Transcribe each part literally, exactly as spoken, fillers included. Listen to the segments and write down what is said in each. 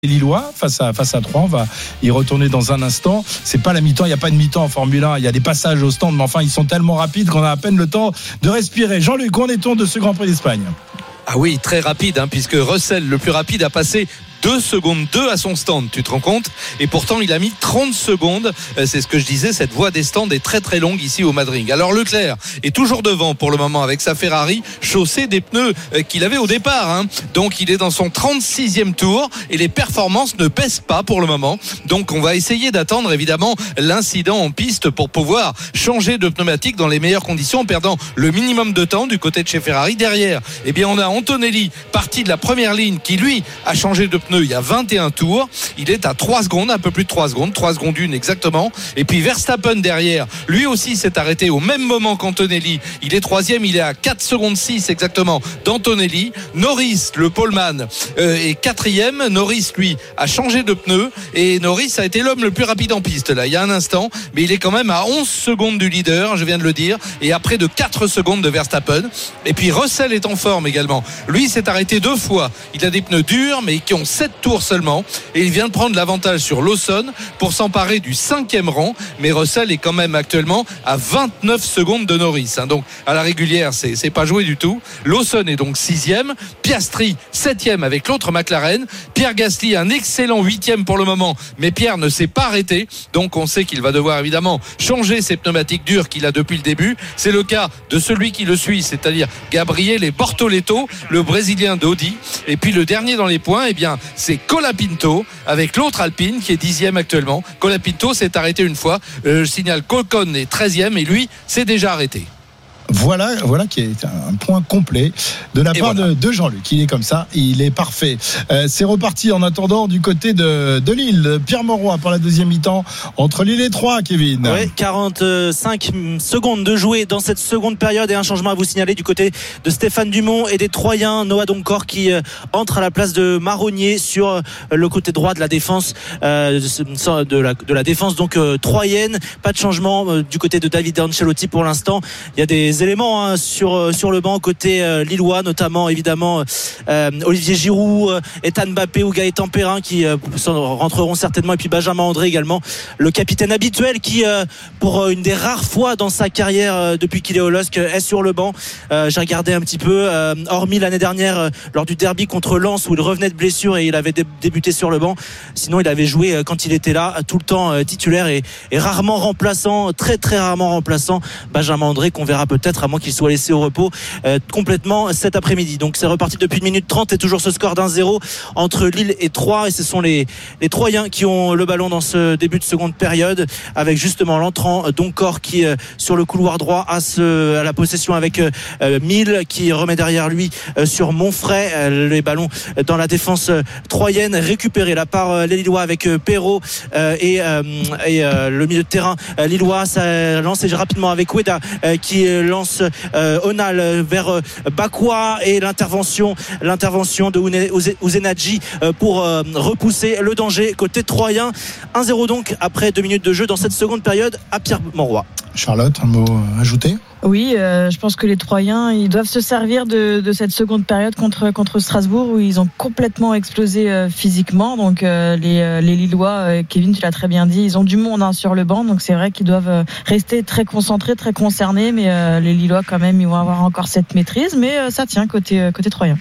Lillois face à face à Troyes. On va y retourner dans un instant. C'est pas la mi-temps, il n'y a pas de mi-temps en Formule un. Il y a des passages au stand, mais enfin ils sont tellement rapides qu'on a à peine le temps de respirer. Jean-Luc, où en est-on de ce Grand Prix d'Espagne ? Ah oui, très rapide, hein, puisque Russell, le plus rapide, a passé deux secondes deux à son stand, tu te rends compte ? Et pourtant il a mis trente secondes. C'est ce que je disais, cette voie des stands est très très longue ici au Madrid. Alors Leclerc est toujours devant pour le moment avec sa Ferrari, chaussée des pneus qu'il avait au départ, hein. Donc il est dans son trente-sixième tour et les performances ne baissent pas pour le moment. Donc on va essayer d'attendre évidemment l'incident en piste pour pouvoir changer de pneumatique dans les meilleures conditions en perdant le minimum de temps du côté de chez Ferrari. Derrière, eh bien on a Antonelli parti de la première ligne qui lui a changé de pneu il y a vingt et un tours, il est à trois secondes, un peu plus de trois secondes, trois secondes une exactement. Et puis Verstappen derrière, lui aussi s'est arrêté au même moment qu'Antonelli. Il est troisième, il est à quatre secondes six exactement d'Antonelli. Norris, le poleman, euh, est quatrième. Norris, lui, a changé de pneu et Norris a été l'homme le plus rapide en piste là, il y a un instant, mais il est quand même à onze secondes du leader, je viens de le dire, et à près de quatre secondes de Verstappen. Et puis Russell est en forme également. Lui s'est arrêté deux fois. Il a des pneus durs, mais qui ont sept tours seulement et il vient de prendre l'avantage sur Lawson pour s'emparer du cinquième rang, mais Russell est quand même actuellement à vingt-neuf secondes de Norris, hein. Donc à la régulière c'est, c'est pas joué du tout. Lawson est donc sixième, Piastri septième avec l'autre McLaren, Pierre Gasly un excellent huitième pour le moment, mais Pierre ne s'est pas arrêté, donc on sait qu'il va devoir évidemment changer ses pneumatiques dures qu'il a depuis le début. C'est le cas de celui qui le suit, c'est-à-dire Gabriele Bortoleto, le Brésilien d'Audi. Et puis le dernier dans les points, eh bien c'est Colapinto avec l'autre Alpine qui est dixième actuellement. Colapinto s'est arrêté une fois. Euh, je signale qu'Ocon est treizième et lui s'est déjà arrêté. Voilà, voilà qui est un point complet de la et part voilà. de, de Jean-Luc. Il est comme ça, il est parfait. Euh, c'est reparti en attendant du côté de, de Lille. Pierre Mauroy pour la deuxième mi-temps entre Lille et Troyes, Kevin. Oui, quarante-cinq secondes de jouer dans cette seconde période et un changement à vous signaler du côté de Stéphane Dumont et des Troyens. Noah Doncor qui euh, entre à la place de Marronnier sur euh, le côté droit de la défense euh, de, la, de la défense donc euh, troyenne. Pas de changement euh, du côté de David Ancelotti pour l'instant. Il y a des éléments hein, sur sur le banc côté euh, lillois, notamment évidemment euh, Olivier Giroud, euh, Ethan Mbappé ou Gaëtan Perrin qui euh, rentreront certainement, et puis Benjamin André également, le capitaine habituel qui euh, pour une des rares fois dans sa carrière euh, depuis qu'il est au L O S C est sur le banc. Euh, j'ai regardé un petit peu, euh, hormis l'année dernière euh, lors du derby contre Lens où il revenait de blessure et il avait dé- débuté sur le banc. Sinon il avait joué euh, quand il était là tout le temps euh, titulaire et, et rarement remplaçant, très très rarement remplaçant. Benjamin André qu'on verra peut-être à moins qu'il soit laissé au repos euh, complètement cet après-midi. Donc c'est reparti depuis une minute trente et toujours ce score d'un zéro entre Lille et Troyes, et ce sont les, les Troyens qui ont le ballon dans ce début de seconde période avec justement l'entrant Doncor qui euh, sur le couloir droit a ce, à la possession avec euh, Mille qui remet derrière lui euh, sur Monfray euh, les ballons dans la défense euh, troyenne récupérés là par euh, les Lillois avec euh, Perrault euh, et, euh, et euh, le milieu de terrain euh, Lillois. Ça lance rapidement avec Ueda euh, qui euh, lance Euh, Onal vers euh, Bakwa et l'intervention l'intervention de Ouzenadji euh, pour euh, repousser le danger côté troyen. un zéro donc après deux minutes de jeu dans cette seconde période à Pierre Mauroy. Charlotte, un mot ajouté ? Oui, euh, je pense que les Troyens, ils doivent se servir de, de cette seconde période contre contre Strasbourg où ils ont complètement explosé euh, physiquement. Donc euh, les euh, les Lillois, euh, Kevin, tu l'as très bien dit, ils ont du monde hein, sur le banc. Donc c'est vrai qu'ils doivent euh, rester très concentrés, très concernés. Mais euh, les Lillois, quand même, ils vont avoir encore cette maîtrise. Mais euh, ça tient côté euh, côté Troyen.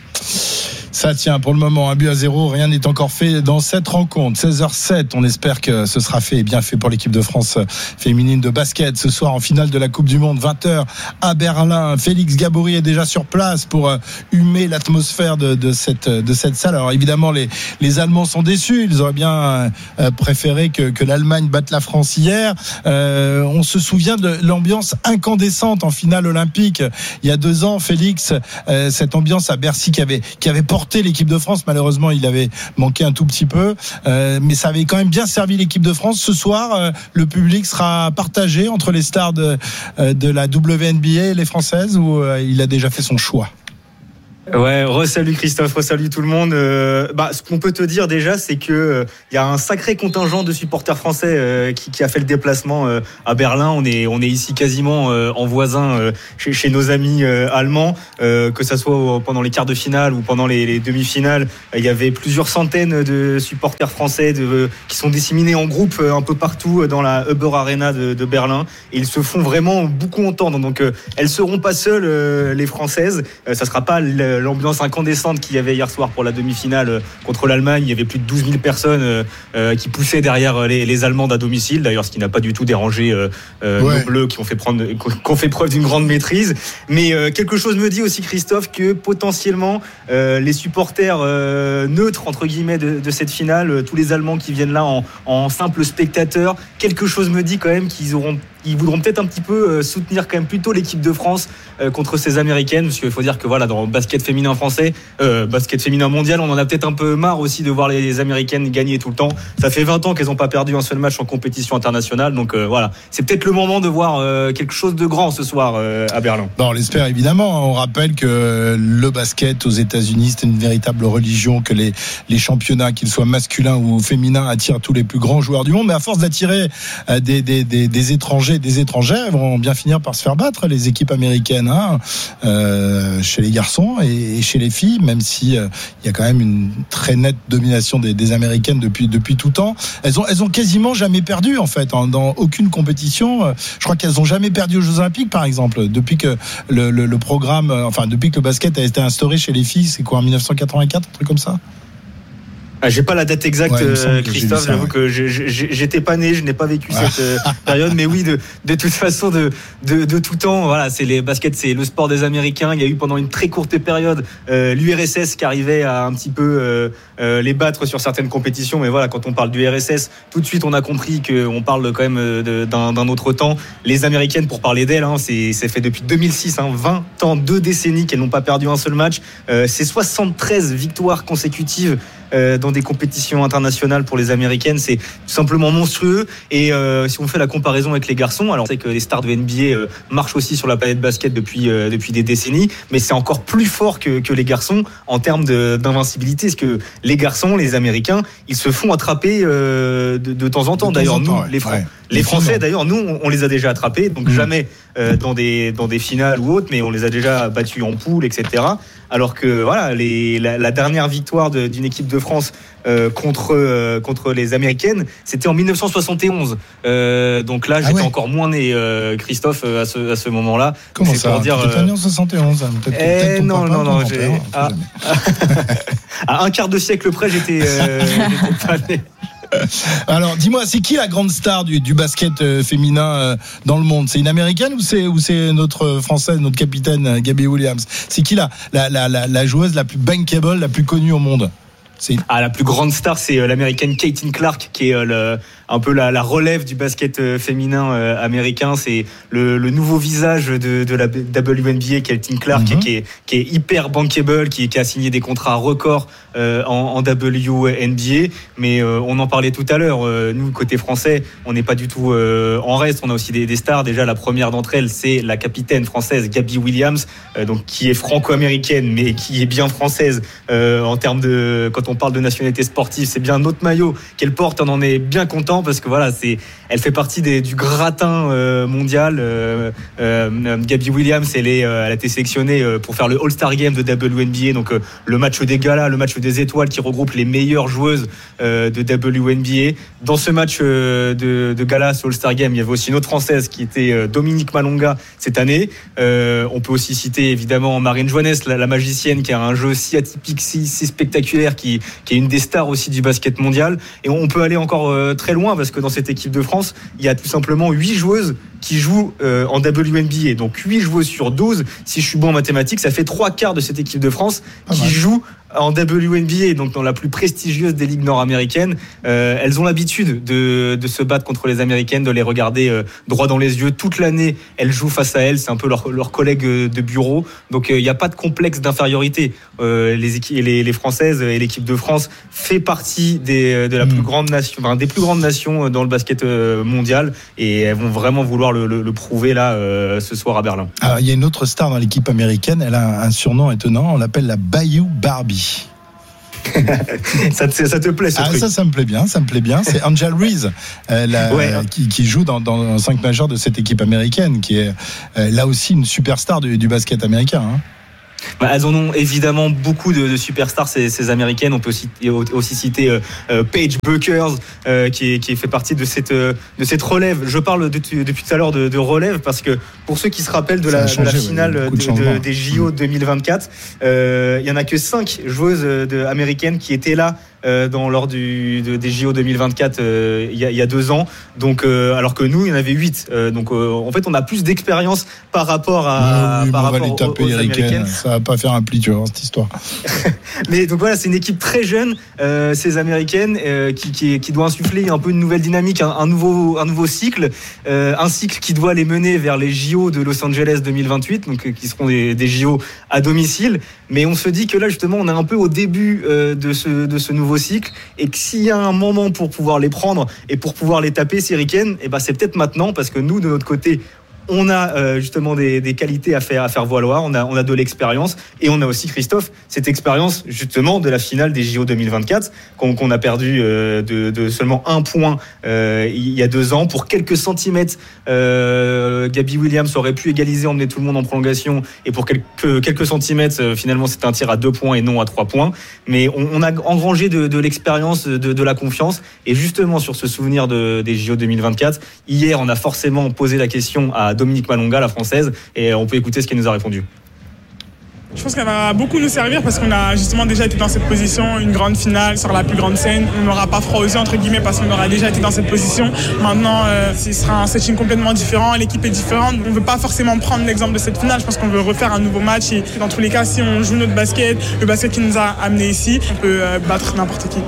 Ça tient pour le moment, un but à zéro, rien n'est encore fait dans cette rencontre. seize heures sept, on espère que ce sera fait et bien fait pour l'équipe de France féminine de basket ce soir en finale de la Coupe du Monde, vingt heures à Berlin. Félix Gabory est déjà sur place pour humer l'atmosphère de, de cette de cette salle. Alors évidemment les les Allemands sont déçus, ils auraient bien préféré que que l'Allemagne batte la France hier. Euh, on se souvient de l'ambiance incandescente en finale olympique il y a deux ans, Félix, euh, cette ambiance à Bercy qui avait qui avait porté l'équipe de France. Malheureusement, il avait manqué un tout petit peu, euh, mais ça avait quand même bien servi l'équipe de France. Ce soir, euh, le public sera partagé entre les stars de, euh, de la W N B A et les Françaises, ou euh, il a déjà fait son choix? Ouais, re-salut Christophe, re-salut tout le monde. Euh, bah, ce qu'on peut te dire déjà, c'est que euh, y a un sacré contingent de supporters français euh, qui, qui a fait le déplacement euh, à Berlin. On est, on est ici quasiment euh, en voisin euh, chez, chez nos amis euh, allemands, euh, que ça soit pendant les quarts de finale ou pendant les, les demi-finales. Il y avait plusieurs centaines de supporters français de, qui sont disséminés en groupe euh, un peu partout dans la Huber Arena de, de Berlin. Et ils se font vraiment beaucoup entendre. Donc, euh, elles seront pas seules, euh, les Françaises. Euh, ça sera pas le, l'ambiance incandescente qu'il y avait hier soir pour la demi-finale contre l'Allemagne. Il y avait plus de douze mille personnes euh, qui poussaient derrière les, les Allemandes à domicile, d'ailleurs, ce qui n'a pas du tout dérangé euh, ouais. nos Bleus qui ont fait, prendre, qui ont fait preuve d'une grande maîtrise. Mais euh, quelque chose me dit aussi, Christophe, que potentiellement euh, les supporters euh, neutres, entre guillemets, de, de cette finale, euh, tous les Allemands qui viennent là en, en simples spectateurs, quelque chose me dit quand même qu'ils auront ils voudront peut-être un petit peu euh, soutenir quand même plutôt l'équipe de France euh, contre ces Américaines, parce qu'il faut dire que voilà, dans le basket féminin français, euh, basket féminin mondial, on en a peut-être un peu marre aussi de voir les Américaines gagner tout le temps. Ça fait vingt ans qu'elles n'ont pas perdu un seul match en compétition internationale, donc euh, voilà, c'est peut-être le moment de voir euh, quelque chose de grand ce soir euh, à Berlin. Bon, on l'espère évidemment. On rappelle que le basket aux États-Unis, c'est une véritable religion, que les, les championnats, qu'ils soient masculins ou féminins, attirent tous les plus grands joueurs du monde, mais à force d'attirer euh, des, des, des, des étrangers, des étrangers vont bien finir par se faire battre, les équipes américaines, hein, euh, chez les garçons et, et chez les filles, même si euh, il y a quand même une très nette domination des, des américaines depuis depuis tout temps. Elles ont elles ont quasiment jamais perdu en fait, hein, dans aucune compétition. Je crois qu'elles ont jamais perdu aux Jeux Olympiques, par exemple, depuis que le, le, le programme, enfin depuis que le basket a été instauré chez les filles. C'est quoi, en dix-neuf cent quatre-vingt-quatre, un truc comme ça? Ah, j'ai pas la date exacte, ouais, euh, Christophe. Ça, j'avoue ouais. que je, je, j'étais pas né, je n'ai pas vécu cette euh, période, mais oui, de, de toute façon, de, de, de tout temps, voilà, c'est les baskets, c'est le sport des Américains. Il y a eu pendant une très courte période euh, l'U R S S qui arrivait à un petit peu euh, euh, les battre sur certaines compétitions, mais voilà, quand on parle du R S S, tout de suite, on a compris qu'on parle quand même de, d'un, d'un autre temps. Les Américaines, pour parler d'elles, hein, c'est, c'est fait depuis deux mille six, hein, vingt ans, deux décennies qu'elles n'ont pas perdu un seul match. Euh, c'est soixante-treize victoires consécutives Euh, dans des compétitions internationales pour les Américaines, c'est tout simplement monstrueux. Et euh, si on fait la comparaison avec les garçons, alors on sait que les stars de N B A euh, marchent aussi sur la planète basket depuis euh, depuis des décennies, mais c'est encore plus fort que que les garçons en termes de, d'invincibilité, parce que les garçons, les Américains, ils se font attraper euh, de, de temps en temps. De d'ailleurs, temps nous, temps, ouais. les, Fran- ouais. les Français, d'ailleurs, nous, on, on les a déjà attrapés, donc mmh. jamais euh, dans des dans des finales ou autres, mais on les a déjà battus en poule, et cetera. Alors que voilà, les, la, la dernière victoire de, d'une équipe de France euh, contre euh, contre les Américaines, c'était en dix-neuf cent soixante et onze. Euh, donc là, j'étais ah ouais. encore moins né, euh, Christophe, à ce à ce moment-là. Comment c'est ça pour dire, t'étais pas né en soixante et onze, hein, peut-être, eh, peut-être ton non, papa, non, non, j'ai, père, à, à un quart de siècle près, j'étais, euh, j'étais pas né. Alors, dis-moi, c'est qui la grande star du, du basket euh, féminin euh, dans le monde? C'est une américaine ou c'est, ou c'est notre française, notre capitaine euh, Gabby Williams? C'est qui la, la, la, la, la joueuse la plus bankable, la plus connue au monde? C'est... Ah, la plus grande star, c'est euh, l'américaine Caitlin Clark, qui est euh, le, un peu la, la relève du basket euh, féminin euh, américain. C'est le, le nouveau visage de, de la W N B A, Caitlin Clark, mm-hmm. qui, est, qui est hyper bankable, qui, qui a signé des contrats records euh, en, en W N B A. Mais euh, on en parlait tout à l'heure. Euh, nous, côté français, on n'est pas du tout euh, en reste. On a aussi des, des stars. Déjà, la première d'entre elles, c'est la capitaine française Gabby Williams, euh, donc qui est franco-américaine, mais qui est bien française euh, en termes de quand on on parle de nationalité sportive, c'est bien notre maillot qu'elle porte. On en est bien content parce que voilà, c'est, elle fait partie des, du gratin euh, mondial. Euh, euh, Gabby Williams, elle est, euh, elle a été sélectionnée pour faire le All-Star Game de W N B A, donc euh, le match des galas, le match des étoiles qui regroupe les meilleures joueuses euh, de W N B A. Dans ce match euh, de, de gala, ce All-Star Game, il y avait aussi une autre française qui était euh, Dominique Malonga cette année. Euh, on peut aussi citer évidemment Marine Joannès, la, la magicienne, qui a un jeu si atypique, si, si spectaculaire, qui qui est une des stars aussi du basket mondial. Et on peut aller encore euh, très loin parce que dans cette équipe de France, il y a tout simplement huit joueuses qui jouent euh, en W N B A. Donc huit joueuses sur douze. Si je suis bon en mathématiques, ça fait trois quarts de cette équipe de France ah qui ouais. joue en W N B A, donc dans la plus prestigieuse des ligues nord-américaines. Euh, elles ont l'habitude de, de se battre contre les Américaines, de les regarder euh, droit dans les yeux. Toute l'année, elles jouent face à elles. C'est un peu leurs leur collègues de bureau. Donc il euh, n'y a pas de complexe d'infériorité. Euh, les, équipes, les, les Françaises et l'équipe de France fait partie des, de la plus grande nation, enfin, des plus grandes nations dans le basket mondial. Et elles vont vraiment vouloir le, le, le prouver là euh, ce soir à Berlin. Alors il y a une autre star dans l'équipe américaine. Elle a un surnom étonnant. On l'appelle la Bayou Barbie. ça, te, ça te plaît ce ah, truc? Ça, ça me plaît bien, ça me plaît bien. C'est Angel Reese, euh, la, ouais. euh, qui, qui joue dans, dans cinq majeurs de cette équipe américaine, qui est euh, là aussi une superstar du, du basket américain. Hein. Bah, elles en ont évidemment beaucoup de, de superstars, ces, ces américaines. On peut aussi, aussi citer euh, euh, Paige Bueckers, euh, qui, est, qui fait partie de cette, euh, de cette relève. Je parle de, depuis tout à l'heure de, de relève parce que pour ceux qui se rappellent de la, changé, de la finale ouais, de, de, des J O deux mille vingt-quatre, euh, il y en a que cinq joueuses de, américaines qui étaient là Euh, dans, lors du, de, des J O deux mille vingt-quatre euh, il, y a, il y a deux ans, donc, euh, alors que nous il y en avait huit, euh, donc euh, en fait on a plus d'expérience par rapport à, oui, oui, par on rapport va les taper, aux, aux Américaines. Américaines. Ça va pas faire un pli, tu vois, cette histoire. Mais donc voilà, c'est une équipe très jeune, euh, ces Américaines, euh, qui, qui, qui doit insuffler un peu une nouvelle dynamique, un, un, nouveau, un nouveau cycle, euh, un cycle qui doit les mener vers les J O de Los Angeles deux mille vingt-huit, donc euh, qui seront des, des J O à domicile. Mais on se dit que là justement on est un peu au début euh, de ce, de ce nouveau cycle, et que s'il y a un moment pour pouvoir les prendre et pour pouvoir les taper, ces Ricaines, et ben c'est peut-être maintenant, parce que nous de notre côté on a euh, justement des, des qualités à faire, à faire valoir, on a, on a de l'expérience, et on a aussi, Christophe, cette expérience justement de la finale des J O deux mille vingt-quatre qu'on, qu'on a perdu euh, de, de seulement un point euh, il y a deux ans. Pour quelques centimètres, euh, Gabby Williams aurait pu égaliser, emmener tout le monde en prolongation, et pour quelques, quelques centimètres, euh, finalement c'était un tir à deux points et non à trois points. Mais on, on a engrangé de, de l'expérience, de, de la confiance, et justement sur ce souvenir de, des J O deux mille vingt-quatre, hier on a forcément posé la question à Dominique Malonga, la française, et on peut écouter ce qu'elle nous a répondu. Je pense qu'elle va beaucoup nous servir parce qu'on a justement déjà été dans cette position, une grande finale sur la plus grande scène. On n'aura pas froid aux yeux entre guillemets parce qu'on aura déjà été dans cette position. Maintenant, euh, ce sera un setting complètement différent, l'équipe est différente. On ne veut pas forcément prendre l'exemple de cette finale. Je pense qu'on veut refaire un nouveau match, et dans tous les cas, si on joue notre basket, le basket qui nous a amenés ici, on peut euh, battre n'importe qui.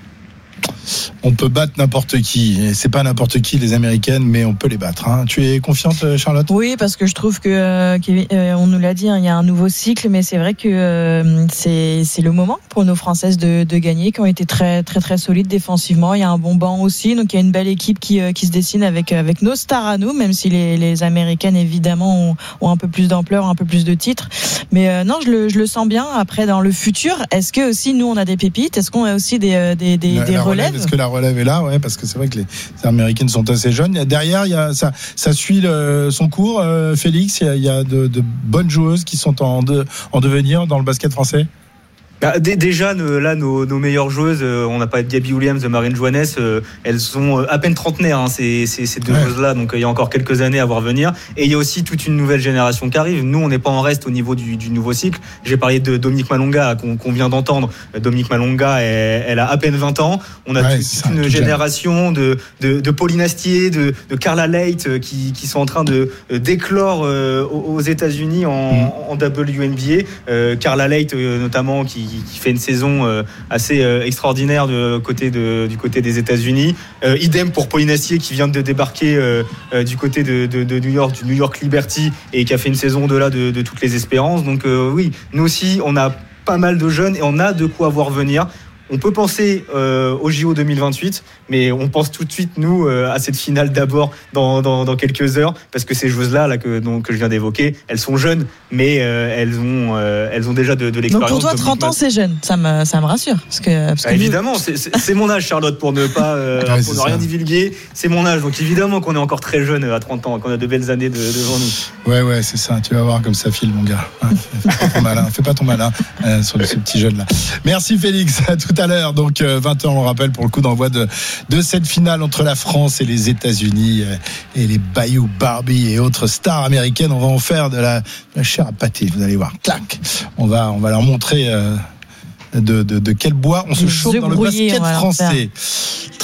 On peut battre n'importe qui. Et c'est pas n'importe qui, les Américaines, mais on peut les battre. Hein. Tu es confiante, Charlotte ? Oui, parce que je trouve que, euh, euh, on nous l'a dit, hein, il y a un nouveau cycle, mais c'est vrai que euh, c'est, c'est le moment pour nos Françaises de, de gagner, qui ont été très, très, très solides défensivement. Il y a un bon banc aussi, donc il y a une belle équipe qui, euh, qui se dessine avec, avec nos stars à nous, même si les, les Américaines, évidemment, ont, ont un peu plus d'ampleur, un peu plus de titres. Mais euh, non, je le, je le sens bien. Après, dans le futur, est-ce que aussi nous, on a des pépites ? Est-ce qu'on a aussi des, des, des, la, des la relèves ? relève, est-ce que la relève est là ? Ouais, parce que c'est vrai que les, les Américaines sont assez jeunes. Derrière, il y a, ça, ça suit le, son cours, euh, Félix. Il y a, il y a de, de bonnes joueuses qui sont en, de, en devenir dans le basket français. Bah, déjà, là, nos, nos meilleures joueuses, euh, on n'a pas de Gabby Williams, de Marine Johannes, euh, elles sont à peine trentenaires, hein, ces, ces, ces deux ouais. joueuses-là, donc euh, il y a encore quelques années à voir venir. Et il y a aussi toute une nouvelle génération qui arrive. Nous, on n'est pas en reste au niveau du, du nouveau cycle. J'ai parlé de Dominique Malonga, qu'on, qu'on vient d'entendre. Dominique Malonga, elle, elle a à peine vingt ans. On a ouais, toute ça, une génération de, de, de Pauline Astier, de, de Carla Leight, euh, qui, qui sont en train de euh, d'éclore euh, aux États-Unis en, mmh. en W N B A. Euh, Carla Leight, euh, notamment, qui qui fait une saison euh, assez euh, extraordinaire de côté de, du côté des États-Unis. Euh, idem pour Pauline Astier, qui vient de débarquer euh, euh, du côté de, de, de New York, du New York Liberty, et qui a fait une saison au-delà de, de toutes les espérances. Donc euh, oui, nous aussi, on a pas mal de jeunes et on a de quoi voir venir. On peut penser euh, au J O deux mille vingt-huit, mais on pense tout de suite, nous, euh, à cette finale d'abord dans, dans, dans quelques heures, parce que ces joueuses-là là, que, donc, que je viens d'évoquer, elles sont jeunes, mais euh, elles, ont, euh, elles ont déjà de, de l'expérience. Donc pour toi, trente ans, c'est jeune, ça me, ça me rassure. Parce que, parce que ah, évidemment, nous... c'est, c'est, c'est mon âge, Charlotte, pour ne pas euh, ouais, pour ne rien divulguer, c'est mon âge. Donc évidemment qu'on est encore très jeune à trente ans, qu'on a de belles années de, devant nous. Ouais, ouais, c'est ça, tu vas voir comme ça file, mon gars. Hein, fais, fais pas ton malin, fais pas ton malin euh, sur ce petit jeune-là. Merci Félix, à tout à l'heure. Donc euh, vingt heures, on rappelle, pour le coup d'envoi de, de cette finale entre la France et les États-Unis euh, et les Bayou Barbie et autres stars américaines. On va en faire de la, de la chair à pâté, vous allez voir. Clac. On va, on va leur montrer euh, de, de, de quel bois on se chauffe dans le basket français. Très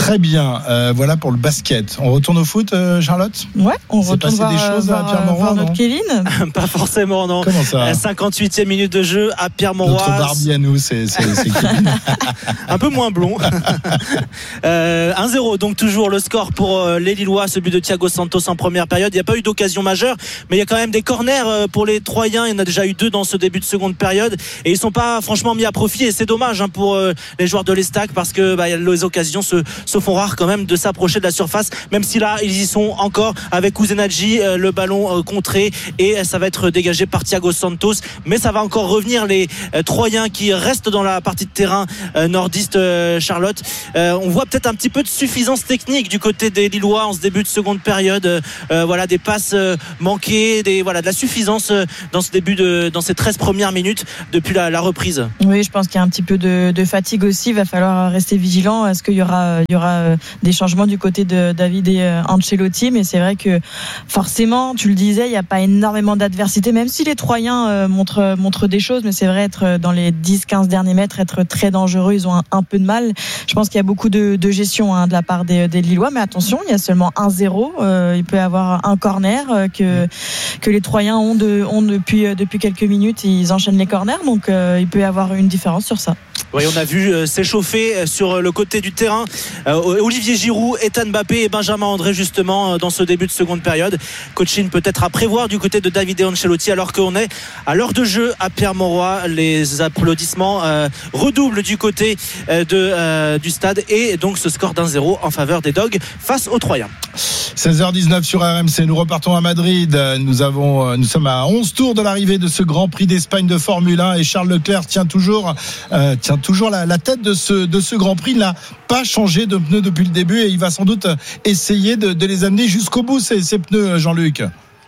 Très bien, euh, voilà pour le basket. On retourne au foot, euh, Charlotte ? Ouais, on C'est retourne passé voir, des choses voir, à Pierre-Mauroy, voir non notre Kevin. Pas forcément, non. Comment ça ? cinquante-huitième minute de jeu à Pierre-Mauroy. Notre Barbie à nous, c'est, c'est, c'est Kevin. Un peu moins blond. euh, un zéro, donc toujours le score pour euh, les Lillois, ce but de Thiago Santos en première période. Il n'y a pas eu d'occasion majeure, mais il y a quand même des corners euh, pour les Troyens. Il y en a déjà eu deux dans ce début de seconde période et ils ne sont pas franchement mis à profit, et c'est dommage hein, pour euh, les joueurs de l'Estac, parce que bah, les occasions se, se font rares quand même de s'approcher de la surface, même si là ils y sont encore avec Kuzenadji, euh, le ballon euh, contré, et euh, ça va être dégagé par Thiago Santos, mais ça va encore revenir. Les euh, Troyens qui restent dans la partie de terrain euh, nordiste, euh, Charlotte, euh, on voit peut-être un petit peu de suffisance technique du côté des Lillois en ce début de seconde période, euh, voilà, des passes euh, manquées, des, voilà, de la suffisance euh, dans ce début de, dans ces treize premières minutes depuis la, la reprise. Oui, je pense qu'il y a un petit peu de, de fatigue aussi. Il va falloir rester vigilant. Est-ce qu'il y aura, il y aura des changements du côté de David et Ancelotti? Mais c'est vrai que forcément, tu le disais, il n'y a pas énormément d'adversité, même si les Troyens montrent, montrent des choses. Mais c'est vrai, être dans les dix quinze derniers mètres, être très dangereux, ils ont un, un peu de mal. Je pense qu'il y a beaucoup de, de gestion hein, de la part des, des Lillois. Mais attention, il y a seulement un zéro. Euh, il peut y avoir un corner euh, que, que les Troyens ont, de, ont depuis, depuis quelques minutes. Ils enchaînent les corners. Donc euh, il peut y avoir une différence sur ça. Oui, on a vu euh, s'échauffer sur le côté du terrain euh, Olivier Giroud, Ethan Mbappé et Benjamin André justement euh, dans ce début de seconde période. Coaching peut-être à prévoir du côté de David et Ancelotti, alors qu'on est à l'heure de jeu à Pierre-Mauroy. Les applaudissements euh, redoublent du côté euh, de, euh, du stade, et donc ce score d'un zéro en faveur des Dogs face aux Troyens. seize heures dix-neuf sur R M C, nous repartons à Madrid. Nous avons, nous sommes à onze tours de l'arrivée de ce Grand Prix d'Espagne de Formule un, et Charles Leclerc tient toujours, euh, tient toujours la, la tête de ce, de ce Grand Prix. Il n'a pas changé de pneus depuis le début et il va sans doute essayer de, de les amener jusqu'au bout, ces, ces pneus, Jean-Luc.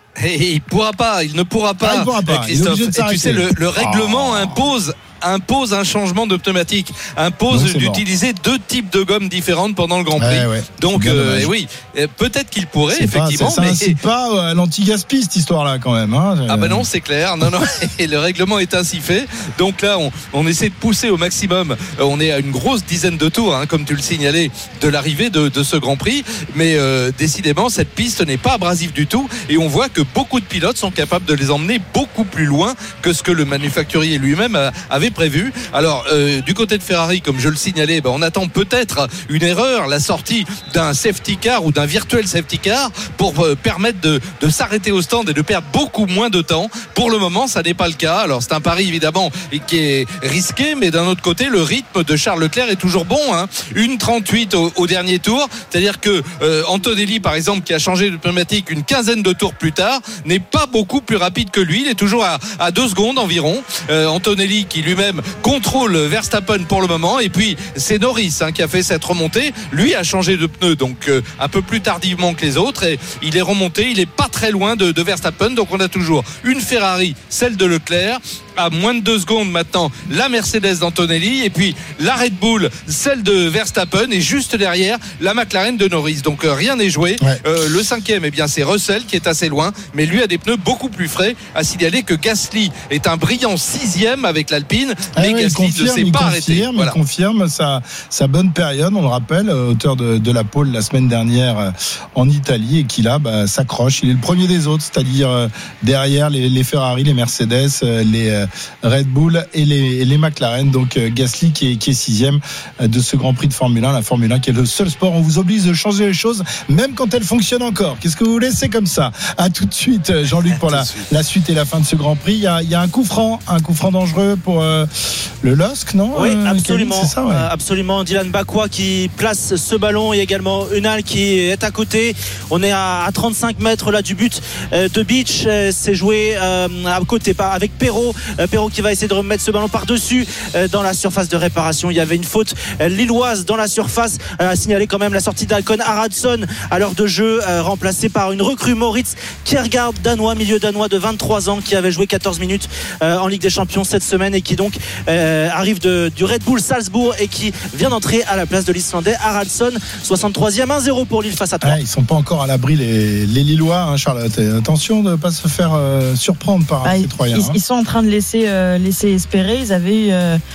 Et il pourra pas, il ne pourra pas, ah, il pourra pas. Christophe. Et tu sais, le, le règlement oh. impose impose un changement de pneumatique, impose non, d'utiliser bon. deux types de gommes différentes pendant le Grand Prix. Ouais, ouais. Donc euh, oui, peut-être qu'il pourrait c'est effectivement. Pas, ça mais incite pas à l'anti-gaspi cette histoire-là quand même. Hein. Ah ben non, c'est clair. Non non, et le règlement est ainsi fait. Donc là, on, on essaie de pousser au maximum. On est à une grosse dizaine de tours, hein, comme tu le signalais, de l'arrivée de, de ce Grand Prix. Mais euh, décidément, cette piste n'est pas abrasive du tout, et on voit que beaucoup de pilotes sont capables de les emmener beaucoup plus loin que ce que le manufacturier lui-même avait prévu. Alors euh, du côté de Ferrari, comme je le signalais, ben, on attend peut-être une erreur, la sortie d'un safety car ou d'un virtuel safety car pour euh, permettre de, de s'arrêter au stand et de perdre beaucoup moins de temps. Pour le moment, ça n'est pas le cas. Alors c'est un pari évidemment qui est risqué, mais d'un autre côté, le rythme de Charles Leclerc est toujours bon, hein. une trente-huit au, au dernier tour, c'est-à-dire que euh, Antonelli par exemple, qui a changé de pneumatique une quinzaine de tours plus tard, n'est pas beaucoup plus rapide que lui. Il est toujours à, à deux secondes environ. euh, Antonelli qui lui-même contrôle Verstappen pour le moment, et puis c'est Norris hein, qui a fait cette remontée. Lui a changé de pneu donc euh, un peu plus tardivement que les autres, et il est remonté, il est pas très loin de, de Verstappen. Donc on a toujours une Ferrari, celle de Leclerc, à moins de deux secondes maintenant la Mercedes d'Antonelli, et puis la Red Bull, celle de Verstappen, et juste derrière la McLaren de Norris. Donc euh, rien n'est joué. Ouais. Euh, le cinquième, eh bien c'est Russell qui est assez loin, mais lui a des pneus beaucoup plus frais. À signaler que Gasly est un brillant sixième avec l'Alpine, ah mais ouais, Gasly ne s'est pas arrêté. Il voilà. confirme sa, sa bonne période, on le rappelle, auteur de, de la pole la semaine dernière en Italie, et qui là bah, s'accroche. Il est le premier des autres, c'est-à-dire euh, derrière les, les Ferrari, les Mercedes, euh, les euh, Red Bull et les, et les McLaren. Donc euh, Gasly qui est, qui est sixième euh, de ce Grand Prix de Formule un. La Formule un qui est le seul sport, on vous oblige de changer les choses même quand elles fonctionnent encore. Qu'est-ce que vous voulez, c'est comme ça. À tout de suite, Jean-Luc, pour la, la suite et la fin de ce Grand Prix. Il y a, il y a un coup franc, un coup franc dangereux pour euh, le L O S C, non? Oui, absolument. Kevin, c'est ça, ouais. euh, absolument. Dylan Bakwa qui place ce ballon, et également Unal qui est à côté. On est à, à trente-cinq mètres là du but euh, de Beach. Euh, c'est joué euh, à côté pas avec Perrault. Euh, Perrault qui va essayer de remettre ce ballon par-dessus euh, dans la surface de réparation. Il y avait une faute euh, lilloise dans la surface. Euh, à signaler quand même la sortie d'Alcon Haraldsson à l'heure de jeu, euh, remplacé par une recrue Moritz Kjærgaard, danois, milieu danois de vingt-trois ans, qui avait joué quatorze minutes euh, en Ligue des Champions cette semaine, et qui donc euh, arrive de, du Red Bull Salzbourg, et qui vient d'entrer à la place de l'Islandais Haraldsson. soixante-troisième, un zéro pour Lille face à trois. Ah, ils sont pas encore à l'abri les, les Lillois, hein, Charlotte. Attention de ne pas se faire euh, surprendre par ah, ces Troyens. Ils, hein. ils sont en train de laisser, euh, laisser espérer. Ils avaient eu euh,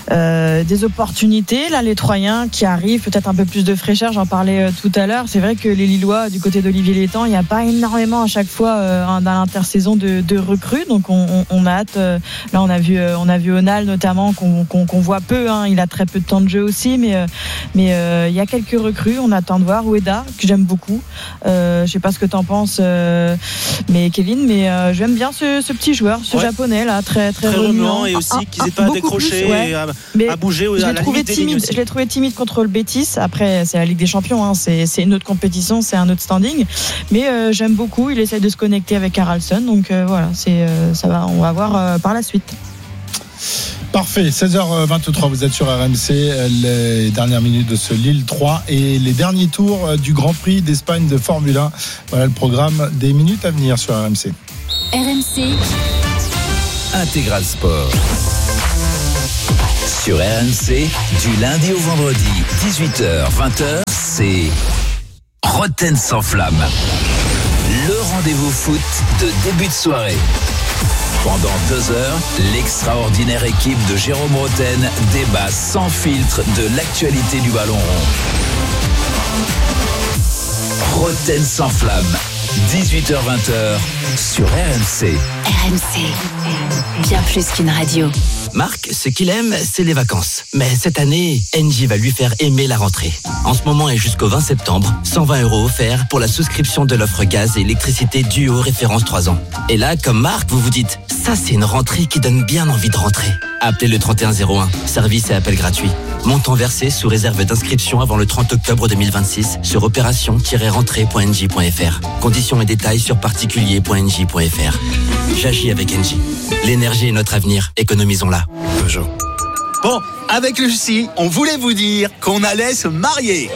euh, des opportunités. Là, les Troyens qui arrivent, peut-être un peu plus de fraîcheur. J'en parlais euh, tout à l'heure. C'est vrai que les Lillois, du côté d'Olivier Létang, il n'y a pas énormément à chaque fois euh, dans l'intersaison de, de recrues. Donc, on, on, on a hâte. Euh, là, on a vu, euh, on a vu Onal notamment qu'on, qu'on, qu'on voit peu. Hein. Il a très peu de temps de jeu aussi, mais euh, mais euh, il y a quelques recrues. On attend de voir. Ueda, que j'aime beaucoup. Euh, je sais pas ce que t'en penses, euh, mais Kevin, mais euh, j'aime bien ce, ce petit joueur, ce ouais. japonais là, très très, très remuant et aussi qui n'hésite pas à décrocher, plus, ouais. et à, à bouger. Je l'ai trouvé timide. Je l'ai trouvé timide contre le Betis. Après, c'est la Ligue des Champions, hein. c'est, c'est une autre compétition, c'est un autre standing. Mais euh, j'aime beaucoup. Il essaie de se connecter avec Haraldsson, donc euh, voilà, c'est euh, ça va. On va voir euh, par la suite. Parfait, seize heures vingt-trois, vous êtes sur R M C, les dernières minutes de ce Lille trois et les derniers tours du Grand Prix d'Espagne de Formule un. Voilà le programme des minutes à venir sur R M C. R M C Intégral Sport. Sur R M C, du lundi au vendredi, dix-huit heures vingt heures, c'est Roten sans flamme. Le rendez-vous foot de début de soirée. Pendant deux heures, l'extraordinaire équipe de Jérôme Roten débat sans filtre de l'actualité du ballon rond. Roten sans flamme, dix-huit heures vingt sur R M C. R M C, bien plus qu'une radio. Marc, ce qu'il aime, c'est les vacances. Mais cette année, Engie va lui faire aimer la rentrée. En ce moment et jusqu'au vingt septembre, cent vingt euros offerts pour la souscription de l'offre gaz et électricité Duo référence trois ans. Et là, comme Marc, vous vous dites, ça c'est une rentrée qui donne bien envie de rentrer. Appelez le trente et un zéro un, service et appel gratuit. Montant versé sous réserve d'inscription avant le trente octobre deux mille vingt-six sur opération tiret rentrée point engie point f r. Conditions et détails sur particulier point engie point f r. J'agis avec Engie. L'énergie est notre avenir, économisons-la. Peugeot. Bon, avec Lucie, on voulait vous dire qu'on allait se marier.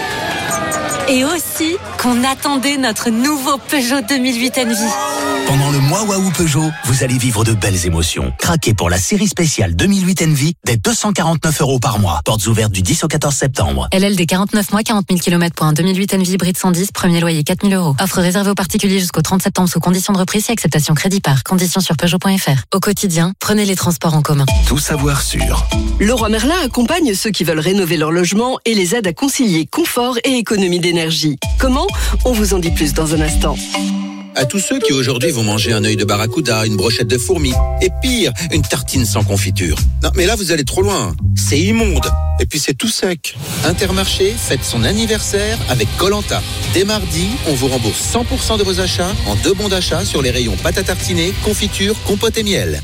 Et aussi qu'on attendait notre nouveau Peugeot deux mille huit Envie. Pendant le mois Waouh Peugeot, vous allez vivre de belles émotions. Craquez pour la série spéciale deux mille huit Envie dès deux cent quarante-neuf euros par mois. Portes ouvertes du dix au quatorze septembre. L L D quarante-neuf mois, quarante mille kilomètres pour un deux mille huit Envie hybride cent dix, premier loyer quatre mille euros. Offre réservée aux particuliers jusqu'au trente septembre sous conditions de reprise et acceptation crédit par. Conditions sur Peugeot point f r. Au quotidien, prenez les transports en commun. Tout savoir sur. Leroy Merlin accompagne ceux qui veulent rénover leur logement et les aide à concilier confort et économie d'énergie. Comment ? On vous en dit plus dans un instant. À tous ceux qui aujourd'hui vont manger un œil de barracuda, une brochette de fourmis, et pire, une tartine sans confiture. Non, mais là, vous allez trop loin. C'est immonde. Et puis, c'est tout sec. Intermarché fête son anniversaire avec Koh-Lanta. Dès mardi, on vous rembourse cent pour cent de vos achats en deux bons d'achat sur les rayons pâte à tartiner, confiture, compote et miel.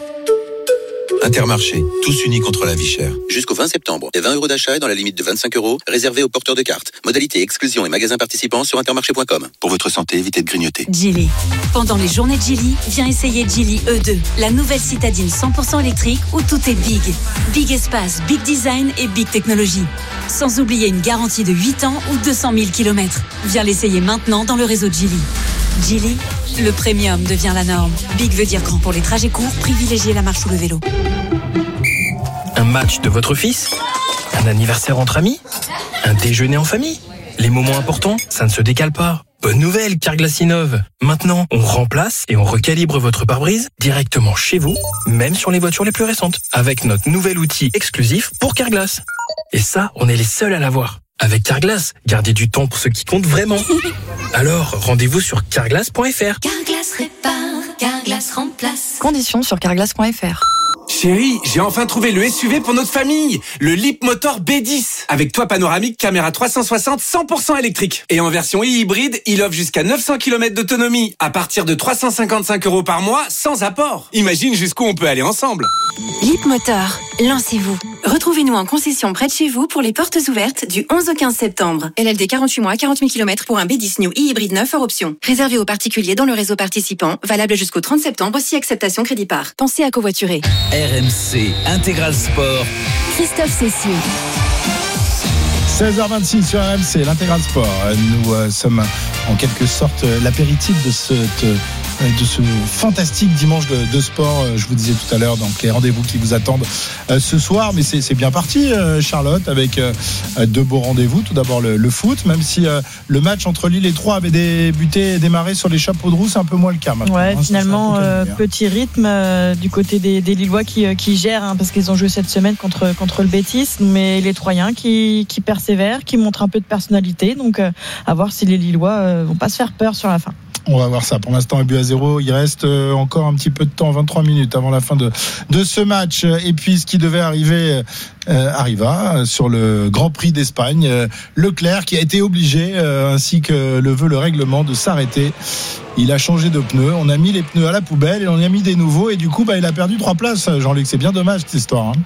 Intermarché, tous unis contre la vie chère. Jusqu'au vingt septembre, les vingt euros d'achat dans la limite de vingt-cinq euros, réservés aux porteurs de cartes. Modalité, exclusion et magasins participants sur intermarché point com. Pour votre santé, évitez de grignoter. Geely. Pendant les journées de Geely, viens essayer Geely E deux, la nouvelle citadine cent pour cent électrique où tout est big. Big espace, big design et big technologie. Sans oublier une garantie de huit ans ou deux cent mille kilomètres. Viens l'essayer maintenant dans le réseau Geely. Geely, le premium devient la norme. Big veut dire grand pour les trajets courts, privilégiez la marche ou le vélo. Un match de votre fils ? Un anniversaire entre amis ? Un déjeuner en famille ? Les moments importants, ça ne se décale pas. Bonne nouvelle, Carglass innove. Maintenant, on remplace et on recalibre votre pare-brise directement chez vous, même sur les voitures les plus récentes, avec notre nouvel outil exclusif pour Carglass. Et ça, on est les seuls à l'avoir. Avec Carglass, gardez du temps pour ce qui compte vraiment. Alors, rendez-vous sur carglass point f r. Carglass répare, Carglass remplace. Conditions sur carglass point f r. Chérie, j'ai enfin trouvé le S U V pour notre famille, le Leapmotor B dix, avec toit panoramique, caméra trois cent soixante, cent pour cent électrique. Et en version e-hybride, il offre jusqu'à neuf cents kilomètres d'autonomie, à partir de trois cent cinquante-cinq euros par mois, sans apport. Imagine jusqu'où on peut aller ensemble. Leapmotor, lancez-vous. Retrouvez-nous en concession près de chez vous pour les portes ouvertes du onze au quinze septembre. L L D quarante-huit mois, quarante mille kilomètres pour un B dix New e-hybride neuf hors option. Réservé aux particuliers dans le réseau participant, valable jusqu'au trente septembre, si acceptation crédit par. Pensez à covoiturer. R M C Intégral Sport. Christophe Cessieux. seize heures vingt-six sur R M C, l'Intégral Sport. Nous euh, sommes en quelque sorte l'apéritif de cette de ce fantastique dimanche de, de sport. Je vous disais tout à l'heure, donc les rendez-vous qui vous attendent ce soir. Mais c'est, c'est bien parti, Charlotte, avec deux beaux rendez-vous. Tout d'abord le, le foot, même si le match entre Lille et Troyes avait débuté et démarré sur les chapeaux de roue, c'est un peu moins le cas maintenant. Ouais, hein, finalement, euh, petit rythme euh, du côté des, des Lillois qui, euh, qui gèrent, hein, parce qu'ils ont joué cette semaine contre, contre le Betis, mais les Troyens qui, qui persévèrent, qui montrent un peu de personnalité. Donc, euh, à voir si les Lillois euh, vont pas se faire peur sur la fin. On va voir ça. Pour l'instant, un but à zéro. Il reste encore un petit peu de temps, vingt-trois minutes avant la fin de, de ce match. Et puis, ce qui devait arriver euh, arriva sur le Grand Prix d'Espagne. Euh, Leclerc qui a été obligé, euh, ainsi que le veut le règlement, de s'arrêter. Il a changé de pneus. On a mis les pneus à la poubelle et on y a mis des nouveaux. Et du coup, bah, il a perdu trois places. Jean-Luc, c'est bien dommage cette histoire. Hein.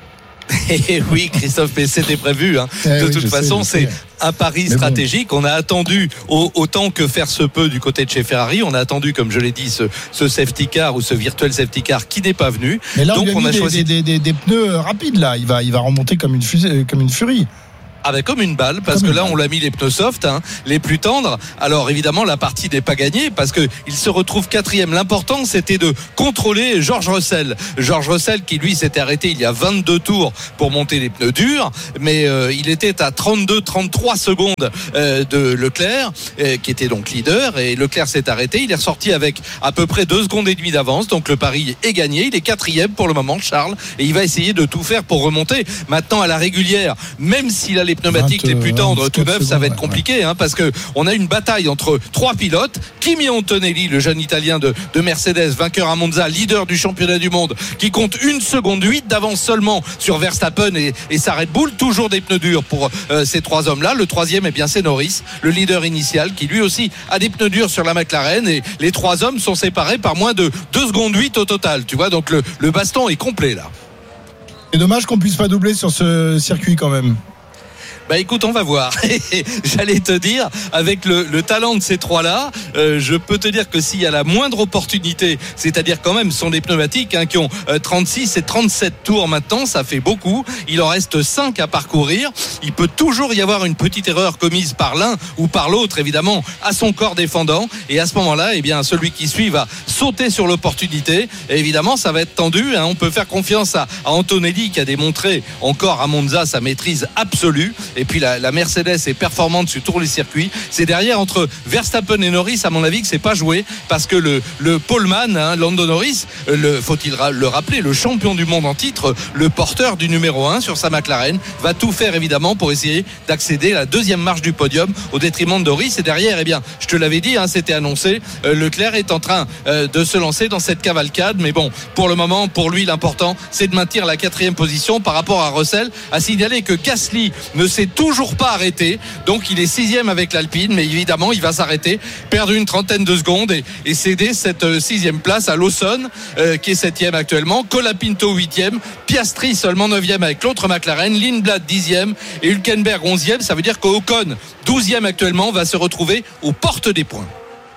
Et oui, Christophe, mais c'était prévu. Hein. Eh de oui, toute façon, sais, c'est un pari mais stratégique. Bon. On a attendu au, autant que faire se peut du côté de chez Ferrari. On a attendu, comme je l'ai dit, ce, ce safety car ou ce virtuel safety car qui n'est pas venu. Mais là, donc on, on a des, choisi des, des, des pneus rapides. Là, il va, il va remonter comme une fusée, comme une furie. Ah ben comme une balle, parce comme que là balle. On l'a mis les pneus soft, hein, les plus tendres. Alors évidemment la partie n'est pas gagnée parce que il se retrouve quatrième. L'important c'était de contrôler George Russell. George Russell qui lui s'était arrêté il y a vingt-deux tours pour monter les pneus durs, mais euh, il était à trente-deux trente-trois secondes euh, de Leclerc, euh, qui était donc leader, et Leclerc s'est arrêté. Il est ressorti avec à peu près deux secondes et demie d'avance, donc le pari est gagné. Il est quatrième pour le moment, Charles, et il va essayer de tout faire pour remonter. Maintenant à la régulière, même s'il a les pneumatiques vingt, les plus tendres tout neufs, ça va être compliqué, hein, parce que on a une bataille entre trois pilotes. Kimi Antonelli, le jeune italien de, de Mercedes, vainqueur à Monza, leader du championnat du monde, qui compte une seconde huit d'avance seulement sur Verstappen et, et sa Red Bull. Toujours des pneus durs pour euh, ces trois hommes-là. Le troisième, eh bien, c'est Norris, le leader initial, qui lui aussi a des pneus durs sur la McLaren, et les trois hommes sont séparés par moins de deux secondes huit au total. Tu vois, donc le, le baston est complet là. C'est dommage qu'on puisse pas doubler sur ce circuit quand même. Bah écoute, on va voir. J'allais te dire, avec le, le talent de ces trois-là, euh, je peux te dire que s'il y a la moindre opportunité, c'est-à-dire quand même, ce sont des pneumatiques hein, qui ont euh, trente-six et trente-sept tours maintenant, ça fait beaucoup. Il en reste cinq à parcourir. Il peut toujours y avoir une petite erreur commise par l'un ou par l'autre, évidemment, à son corps défendant. Et à ce moment-là, eh bien, celui qui suit va sauter sur l'opportunité. Et évidemment, ça va être tendu. Hein. On peut faire confiance à, à Antonelli qui a démontré encore à Monza sa maîtrise absolue. Et puis la, la Mercedes est performante sur tous les circuits. C'est derrière entre Verstappen et Norris, à mon avis, que c'est pas joué, parce que le, le poleman, hein, Lando Norris, le, faut-il le rappeler, le champion du monde en titre, le porteur du numéro un sur sa McLaren, va tout faire évidemment pour essayer d'accéder à la deuxième marche du podium au détriment de Norris. Et derrière, eh bien, je te l'avais dit, hein, c'était annoncé, euh, Leclerc est en train euh, de se lancer dans cette cavalcade. Mais bon, pour le moment, pour lui, l'important, c'est de maintenir la quatrième position par rapport à Russell. À signaler que Gasly ne s'est toujours pas arrêté, donc il est sixième avec l'Alpine, mais évidemment il va s'arrêter, perdre une trentaine de secondes et, et céder cette euh, sixième place à Lawson euh, qui est septième actuellement, Colapinto huitième, Piastri seulement neuvième avec l'autre McLaren, Lindblad dixième et Hülkenberg onzième. Ça veut dire qu'Ocon douzième actuellement va se retrouver aux portes des points.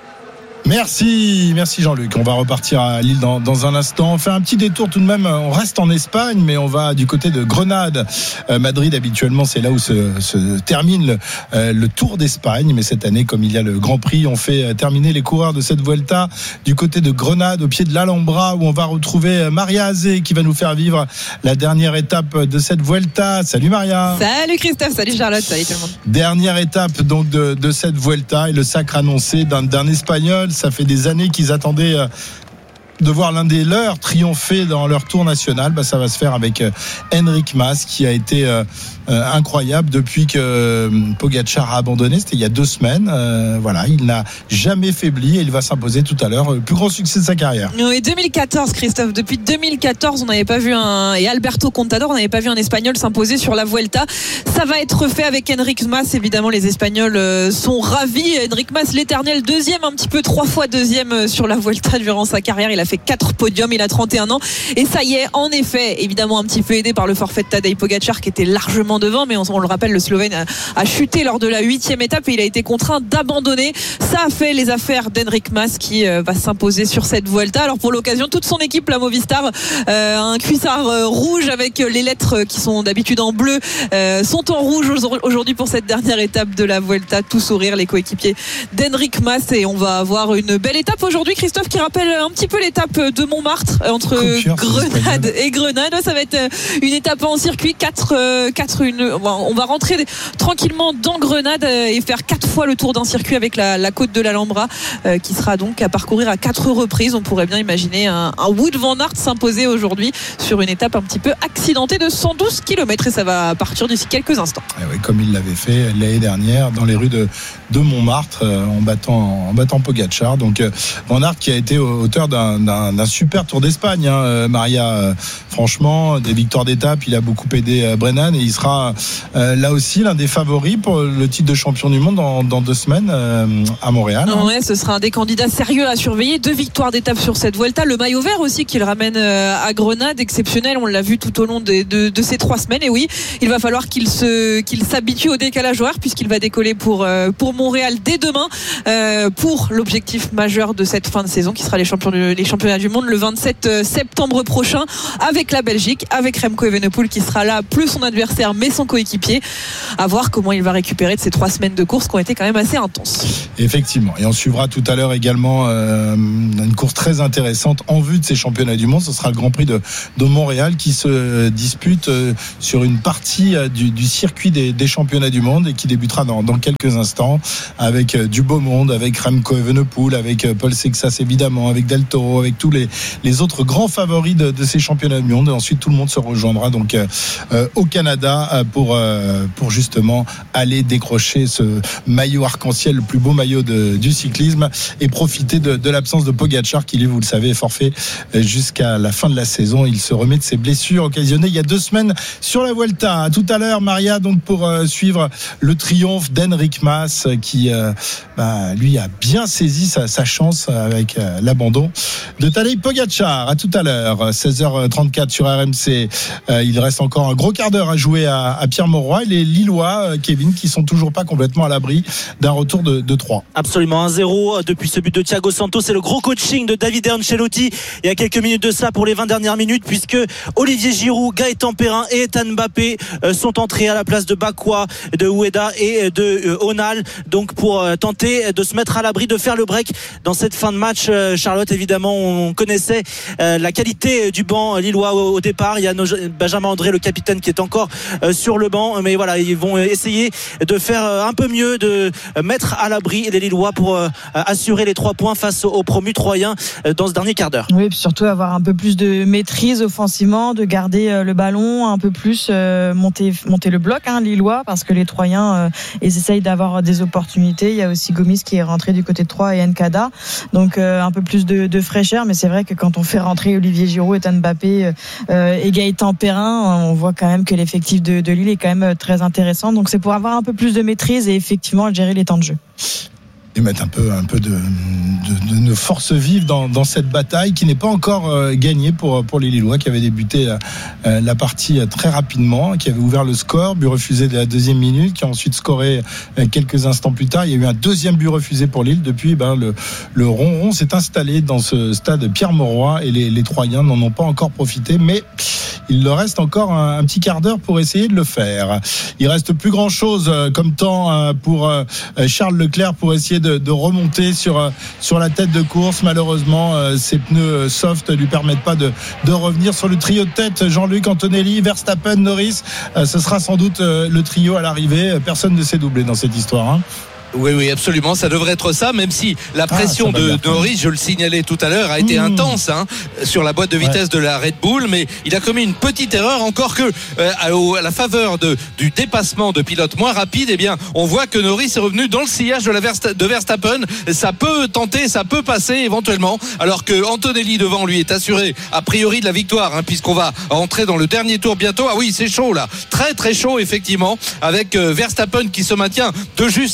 Merci, merci Jean-Luc. On va repartir à Lille dans, dans un instant. On fait un petit détour tout de même. On reste en Espagne, mais on va du côté de Grenade. Euh, Madrid, habituellement, c'est là où se, se termine le, euh, le Tour d'Espagne. Mais cette année, comme il y a le Grand Prix, on fait terminer les coureurs de cette Vuelta du côté de Grenade, au pied de l'Alhambra, où on va retrouver Maria Azé qui va nous faire vivre la dernière étape de cette Vuelta. Salut Maria. Salut Christophe, salut Charlotte, salut tout le monde. Dernière étape donc de, de cette Vuelta et le sacre annoncé d'un, d'un Espagnol. Ça fait des années qu'ils attendaient de voir l'un des leurs triompher dans leur tour national. Bah, ça va se faire avec Enric Mas, qui a été euh, euh, incroyable depuis que euh, Pogacar a abandonné. C'était il y a deux semaines. Euh, voilà, il n'a jamais faibli et il va s'imposer tout à l'heure. Le plus grand succès de sa carrière. Oui, deux mille quatorze, Christophe. Depuis deux mille quatorze, on n'avait pas vu un, et Alberto Contador, on n'avait pas vu un Espagnol s'imposer sur la Vuelta. Ça va être fait avec Enric Mas. Évidemment, les Espagnols euh, sont ravis. Enric Mas, l'éternel deuxième, un petit peu trois fois deuxième sur la Vuelta durant sa carrière. Il a fait quatre podiums, il a trente et un ans et ça y est, en effet, évidemment un petit peu aidé par le forfait de Tadej Pogačar qui était largement devant, mais on, on le rappelle, le Slovène a, a chuté lors de la huitième étape et il a été contraint d'abandonner. Ça a fait les affaires d'Enric Mas qui euh, va s'imposer sur cette Vuelta. Alors pour l'occasion, toute son équipe, la Movistar, euh, un cuissard euh, rouge avec les lettres qui sont d'habitude en bleu, euh, sont en rouge aujourd'hui pour cette dernière étape de la Vuelta. Tout sourire, les coéquipiers d'Enric Mas, et on va avoir une belle étape aujourd'hui, Christophe, qui rappelle un petit peu l'étape de Montmartre entre Coupure, Grenade et Grenade. Ça va être une étape en circuit, quatre, quatre, une, on va rentrer tranquillement dans Grenade et faire quatre fois le tour d'un circuit avec la, la côte de l'Alhambra euh, qui sera donc à parcourir à quatre reprises. On pourrait bien imaginer un, un Wout van Aert s'imposer aujourd'hui sur une étape un petit peu accidentée de cent douze kilomètres, et ça va partir d'ici quelques instants. Et oui, comme il l'avait fait l'année dernière dans les rues de, de Montmartre euh, en battant en battant Pogačar. Donc euh, Van Aert qui a été auteur d'un, d'un, d'un super Tour d'Espagne, hein, euh, Maria. Euh, franchement, des victoires d'étape, il a beaucoup aidé euh, Brennan, et il sera euh, là aussi l'un des favoris pour le titre de champion du monde dans, dans deux semaines euh, à Montréal. Hein. Ouais, ce sera un des candidats sérieux à surveiller. Deux victoires d'étape sur cette Vuelta, le maillot vert aussi qu'il ramène euh, à Grenade, exceptionnel. On l'a vu tout au long de, de, de ces trois semaines. Et oui, il va falloir qu'il se qu'il s'habitue au décalage horaire puisqu'il va décoller pour euh, pour Montréal dès demain euh, pour l'objectif majeur de cette fin de saison qui sera les champions du, les championnats du monde le vingt-sept septembre prochain avec la Belgique, avec Remco Evenepoel qui sera là, plus son adversaire mais son coéquipier. À voir comment il va récupérer de ces trois semaines de course qui ont été quand même assez intenses. Effectivement, et on suivra tout à l'heure également euh, une course très intéressante en vue de ces championnats du monde. Ce sera le Grand Prix de, de Montréal qui se dispute euh, sur une partie euh, du, du circuit des, des championnats du monde et qui débutera dans, dans quelques instants avec euh, du beau monde, avec Remco Evenepoel, avec euh, Paul Sexas évidemment, avec Del Toro, avec tous les, les autres grands favoris de, de ces championnats du monde. Et ensuite tout le monde se rejoindra donc euh, euh, au Canada euh, pour, euh, pour justement aller décrocher ce maillot arc-en-ciel, le plus beau maillot de, du cyclisme, et profiter de, de l'absence de Pogačar qui, lui, vous le savez, est forfait jusqu'à la fin de la saison. Il se remet de ses blessures occasionnées il y a deux semaines sur la Vuelta. À tout à l'heure, Maria, donc pour euh, suivre le triomphe d'Enric Mas qui, euh, bah, lui, a bien saisi sa, sa chance avec euh, l'abandon de Tadej Pogačar. À tout à l'heure, seize heures trente-quatre sur R M C. Euh, il reste encore un gros quart d'heure à jouer à, à Pierre-Mauroy. Et les Lillois, euh, Kevin, qui sont toujours pas complètement à l'abri d'un retour de, de trois. Absolument, un zéro depuis ce but de Thiago Santos. C'est le gros coaching de Davide Ancelotti il y a quelques minutes de ça pour les vingt dernières minutes, puisque Olivier Giroud, Gaëtan Perrin et Ethan Mbappé sont entrés à la place de Bakwa, de Ueda et de Onal, donc pour tenter de se mettre à l'abri, de faire le break dans cette fin de match. Charlotte, évidemment, on connaissait la qualité du banc lillois au départ. Il y a Benjamin André, le capitaine, qui est encore sur le banc, mais voilà, ils vont essayer de faire un peu mieux, de mettre à l'abri les Lillois pour assurer les trois points face aux promus troyens dans ce dernier quart d'heure. Oui, et puis surtout avoir un peu plus de maîtrise offensivement, de garder le ballon un peu plus, euh, monter, monter le bloc, hein, Lillois, parce que les Troyens euh, ils essayent d'avoir des opportunités. Il y a aussi Gomis qui est rentré du côté de Troyes et Nkada, donc euh, un peu plus de, de fraîcheur. Mais c'est vrai que quand on fait rentrer Olivier Giroud, Ethan Mbappé euh, et Gaëtan Perrin, on voit quand même que l'effectif de, de Lille est quand même très intéressant. Donc c'est pour avoir un peu plus de maîtrise et effectivement gérer les temps de jeu. Et mettre un peu, un peu de, de, de, de force vive dans, dans cette bataille qui n'est pas encore euh, gagnée pour, pour les Lillois, qui avaient débuté la, euh, la partie très rapidement, qui avaient ouvert le score, but refusé dès la deuxième minute, qui a ensuite scoré euh, quelques instants plus tard. Il y a eu un deuxième but refusé pour Lille. Depuis, ben, le, le ronron s'est installé dans ce stade Pierre-Mauroy et les, les Troyens n'en ont pas encore profité, mais il leur reste encore un, un petit quart d'heure pour essayer de le faire. Il reste plus grand chose euh, comme temps euh, pour euh, Charles Leclerc pour essayer de De, de remonter sur, sur la tête de course. Malheureusement, euh, ses pneus soft ne lui permettent pas de, de revenir sur le trio de tête. Jean-Luc, Antonelli, Verstappen, Norris, euh, ce sera sans doute euh, le trio à l'arrivée. Personne ne s'est doublé dans cette histoire, hein. Oui, oui, absolument. Ça devrait être ça, même si la pression ah, de, de Norris, je le signalais tout à l'heure, a été mmh. intense hein, sur la boîte de vitesse ouais. de la Red Bull, mais il a commis une petite erreur, encore que euh, à, à la faveur de, du dépassement de pilotes moins rapides, eh bien, on voit que Norris est revenu dans le sillage de, la Versta, de Verstappen. Ça peut tenter, ça peut passer éventuellement, alors que Antonelli devant lui est assuré a priori de la victoire, hein, puisqu'on va entrer dans le dernier tour bientôt. Ah oui, c'est chaud là, très très chaud effectivement, avec euh, Verstappen qui se maintient de justesse devant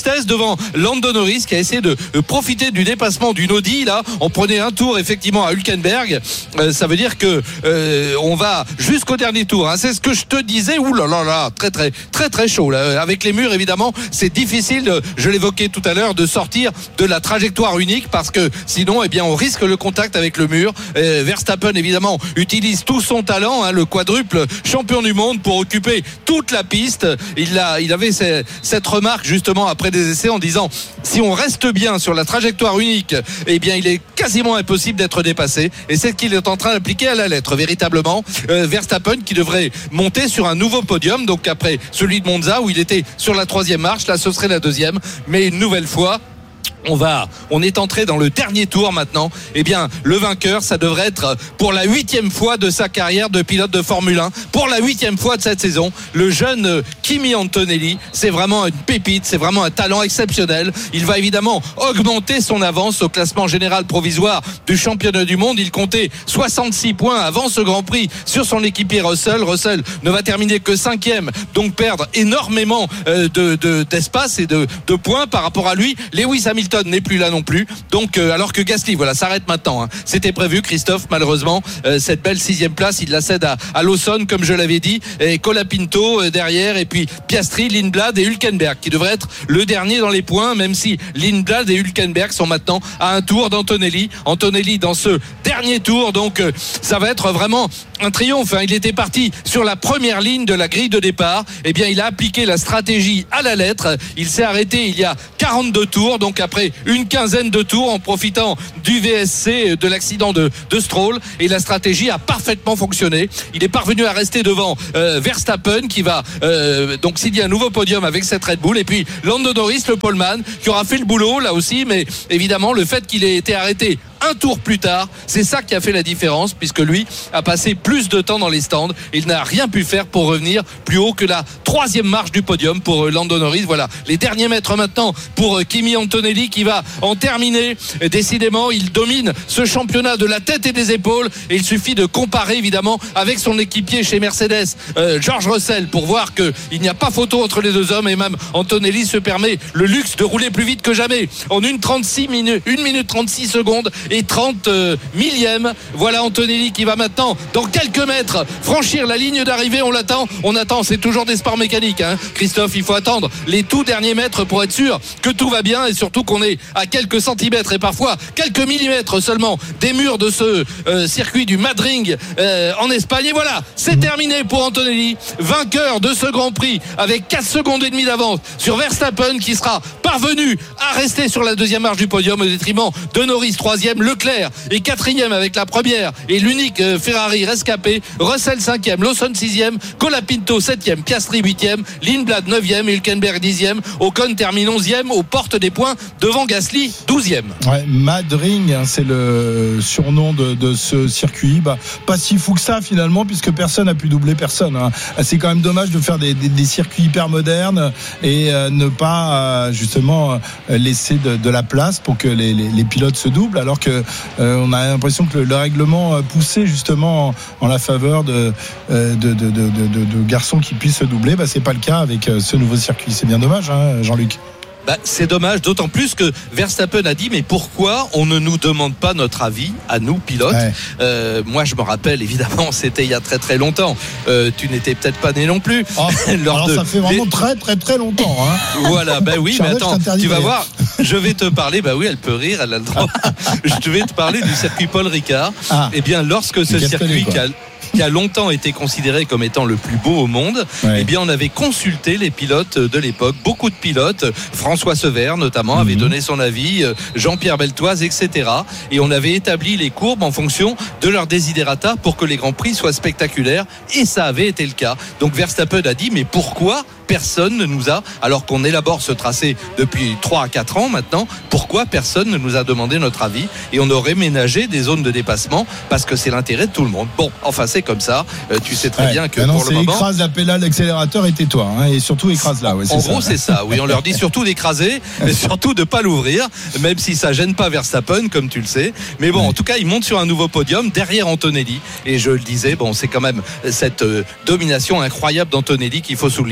devant Lando Norris qui a essayé de profiter du dépassement d'une Audi. Là, on prenait un tour effectivement à Hülkenberg. Euh, ça veut dire que euh, on va jusqu'au dernier tour. Hein. C'est ce que je te disais. Ouh là là là, très très très très chaud. Là. Avec les murs, évidemment, c'est difficile. De, je l'évoquais tout à l'heure, de sortir de la trajectoire unique parce que sinon, eh bien, on risque le contact avec le mur. Euh, Verstappen, évidemment, utilise tout son talent, hein, le quadruple champion du monde, pour occuper toute la piste. Il a, il avait ces, cette remarque justement après des essais en disant si on reste bien sur la trajectoire unique, eh bien, il est quasiment impossible d'être dépassé. Et c'est ce qu'il est en train d'appliquer à la lettre, véritablement. Euh, Verstappen qui devrait monter sur un nouveau podium, donc après celui de Monza où il était sur la troisième marche, là ce serait la deuxième, mais une nouvelle fois. On va, on est entré dans le dernier tour maintenant. Eh bien, le vainqueur, ça devrait être pour la huitième fois de sa carrière de pilote de Formule un, pour la huitième fois de cette saison, le jeune Kimi Antonelli. C'est vraiment une pépite, c'est vraiment un talent exceptionnel. Il va évidemment augmenter son avance au classement général provisoire du championnat du monde. Il comptait soixante-six points avant ce Grand Prix sur son équipier Russell. Russell ne va terminer que cinquième, donc perdre énormément de, de, d'espace et de, de points par rapport à lui. Lewis Hamilton n'est plus là non plus, donc euh, alors que Gasly voilà s'arrête maintenant, hein. C'était prévu, Christophe, malheureusement euh, cette belle sixième place il la cède à, à Lawson comme je l'avais dit, et Colapinto euh, derrière, et puis Piastri, Lindblad et Hülkenberg qui devrait être le dernier dans les points, même si Lindblad et Hülkenberg sont maintenant à un tour d'Antonelli. Antonelli dans ce dernier tour, donc euh, ça va être vraiment un triomphe, hein. Il était parti sur la première ligne de la grille de départ, et eh bien il a appliqué la stratégie à la lettre. Il s'est arrêté il y a quarante-deux tours, donc après une quinzaine de tours, en profitant du V S C, de l'accident de, de Stroll, et la stratégie a parfaitement fonctionné. Il est parvenu à rester devant euh, Verstappen qui va euh, donc signer un nouveau podium avec cette Red Bull, et puis Lando Norris, le poleman, qui aura fait le boulot là aussi, mais évidemment le fait qu'il ait été arrêté un tour plus tard, c'est ça qui a fait la différence, puisque lui a passé plus de temps dans les stands. Il n'a rien pu faire pour revenir plus haut que la troisième marche du podium pour Lando Norris. Voilà, les derniers mètres maintenant pour Kimi Antonelli qui va en terminer. Décidément, il domine ce championnat de la tête et des épaules, et il suffit de comparer évidemment avec son équipier chez Mercedes, euh, George Russell, pour voir qu'il n'y a pas photo entre les deux hommes, et même Antonelli se permet le luxe de rouler plus vite que jamais en une trente-six minutes, une minute trente-six secondes et trente euh, millièmes. Voilà Antonelli qui va maintenant dans quelques mètres franchir la ligne d'arrivée. On l'attend, on attend, c'est toujours des sports mécaniques, hein. Christophe, il faut attendre les tout derniers mètres pour être sûr que tout va bien, et surtout qu'on est à quelques centimètres et parfois quelques millimètres seulement des murs de ce euh, circuit du Madring euh, en Espagne. Et voilà, c'est terminé pour Antonelli, vainqueur de ce Grand Prix avec quatre secondes et demie d'avance sur Verstappen, qui sera parvenu à rester sur la deuxième marche du podium au détriment de Norris troisième, Leclerc est quatrième avec la première et l'unique Ferrari rescapé, Russell cinquième, Lawson sixième, Colapinto septième, Piastri huitième, Lindblad neuvième, Hülkenberg dixième, Ocon termine onzième aux portes des points devant Gasly douzième. Ouais, Madring, hein, c'est le surnom de, de ce circuit. Bah, pas si fou que ça finalement, puisque personne n'a pu doubler personne, hein. C'est quand même dommage de faire des, des, des circuits hyper modernes et euh, ne pas euh, justement euh, laisser de, de la place pour que les, les, les pilotes se doublent, alors que euh, on a l'impression que le, le règlement poussait justement en, en la faveur de, euh, de, de, de, de, de garçons qui puissent se doubler. Bah, c'est pas le cas avec ce nouveau circuit. C'est bien dommage, hein, Jean-Luc. Bah, c'est dommage, d'autant plus que Verstappen a dit mais pourquoi on ne nous demande pas notre avis à nous pilotes. Ouais. euh, Moi je me rappelle évidemment, c'était il y a très très longtemps, euh, tu n'étais peut-être pas né non plus. Oh, alors de... ça fait vraiment très très très longtemps, hein. Voilà, bah oui, mais attends, tu vas voir, je vais te parler, bah oui, elle peut rire, elle a le droit. Je vais te parler du circuit Paul Ricard. Ah. Et bien lorsque ce circuit qui a, qui a longtemps été considéré comme étant le plus beau au monde, ouais. Eh bien on avait consulté les pilotes de l'époque, beaucoup de pilotes, François Sever notamment, mmh. avait donné son avis, Jean-Pierre Beltoise, et cetera. Et on avait établi les courbes en fonction de leur desiderata pour que les Grands Prix soient spectaculaires, et ça avait été le cas. Donc Verstappen a dit mais pourquoi personne ne nous a, alors qu'on élabore ce tracé depuis trois à quatre ans maintenant, pourquoi personne ne nous a demandé notre avis, et on aurait ménagé des zones de dépassement parce que c'est l'intérêt de tout le monde. Bon, enfin c'est comme ça, euh, tu sais très ouais. bien que non, pour le moment écrase la pédale l'accélérateur et tais-toi, hein, et surtout écrase là, ouais, en gros ça. C'est ça, oui, on leur dit surtout d'écraser mais surtout de ne pas l'ouvrir, même si ça gêne pas Verstappen comme tu le sais, mais bon, ouais. En tout cas il monte sur un nouveau podium derrière Antonelli, et je le disais, bon, c'est quand même cette euh, domination incroyable d'Antonelli qu'il faut souligner, hein.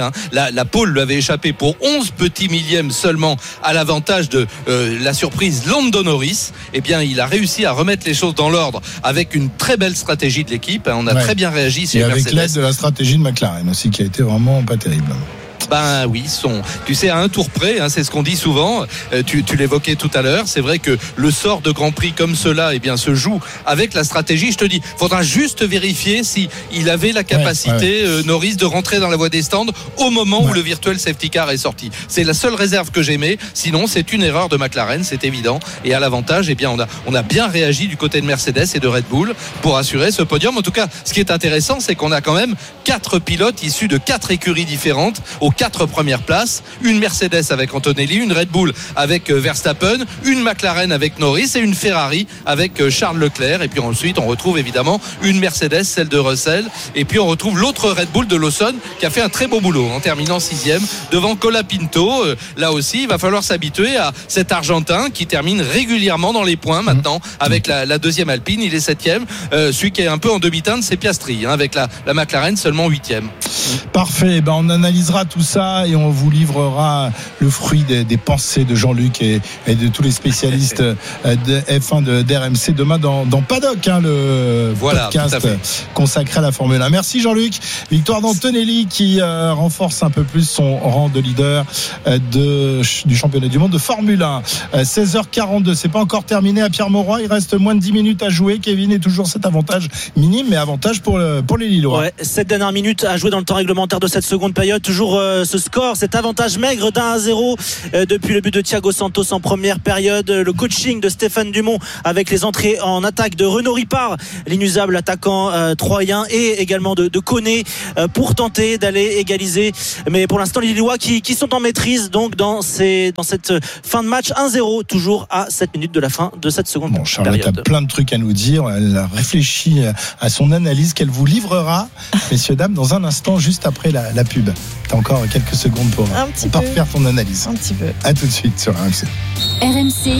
Hein. La, la pole lui avait échappé pour onze petits millièmes seulement à l'avantage de euh, la surprise Lando Norris. Eh bien, il a réussi à remettre les choses dans l'ordre avec une très belle stratégie de l'équipe. On a ouais. très bien réagi sur et avec Mercedes. l'aide de la stratégie de McLaren aussi, qui a été vraiment pas terrible. Ben oui, son, tu sais, à un tour près, hein, c'est ce qu'on dit souvent. Euh, tu, tu l'évoquais tout à l'heure. C'est vrai que le sort de Grand Prix comme cela, eh bien, se joue avec la stratégie. Je te dis, faudra juste vérifier si il avait la capacité, ouais, ouais. Euh, Norris, de rentrer dans la voie des stands au moment ouais. où le virtual safety car est sorti. C'est la seule réserve que j'aimais. Sinon, c'est une erreur de McLaren, c'est évident. Et à l'avantage, eh bien, on a, on a bien réagi du côté de Mercedes et de Red Bull pour assurer ce podium. En tout cas, ce qui est intéressant, c'est qu'on a quand même quatre pilotes issus de quatre écuries différentes aux quatre premières places, une Mercedes avec Antonelli, une Red Bull avec Verstappen, une McLaren avec Norris et une Ferrari avec Charles Leclerc. Et puis ensuite on retrouve évidemment une Mercedes, celle de Russell, et puis on retrouve l'autre Red Bull de Lawson qui a fait un très beau boulot en terminant sixième devant Colapinto. Là aussi il va falloir s'habituer à cet Argentin qui termine régulièrement dans les points maintenant avec la, la deuxième Alpine. Il est septième, euh, celui qui est un peu en demi-teinte c'est Piastri, hein, avec la, la McLaren seulement huitième. Parfait, ben on analysera tout ça et on vous livrera le fruit des, des pensées de Jean-Luc et, et de tous les spécialistes de F un de d'R M C demain dans, dans Paddock, hein, le voilà, podcast consacré à la Formule un. Merci Jean-Luc. Victoire d'Antonelli qui euh, renforce un peu plus son rang de leader euh, de, du championnat du monde de Formule un. Euh, seize heures quarante-deux, c'est pas encore terminé à Pierre-Mauroy, il reste moins de dix minutes à jouer. Kevin, est toujours cet avantage minime, mais avantage pour, le, pour les Lillois. Ouais, sept dernières minutes à jouer dans le temps réglementaire de cette seconde période. Toujours euh, ce score, cet avantage maigre d'un à zéro euh, depuis le but de Thiago Santos en première période. Le coaching de Stéphane Dumont avec les entrées en attaque de Renaud Ripard, l'inusable attaquant euh, troyen, et également de, de Koné euh, pour tenter d'aller égaliser. Mais pour l'instant, les Lillois qui, qui sont en maîtrise donc dans, ces, dans cette fin de match. Un zéro toujours à sept minutes de la fin de cette seconde bon, Charlotte période. A plein de trucs à nous dire. Elle a réfléchi à son analyse qu'elle vous livrera, messieurs, dames, dans un instant, juste après la, la pub. T'as encore quelques secondes pour, pour parfaire ton analyse. Un petit peu. À tout de suite sur R M C. R M C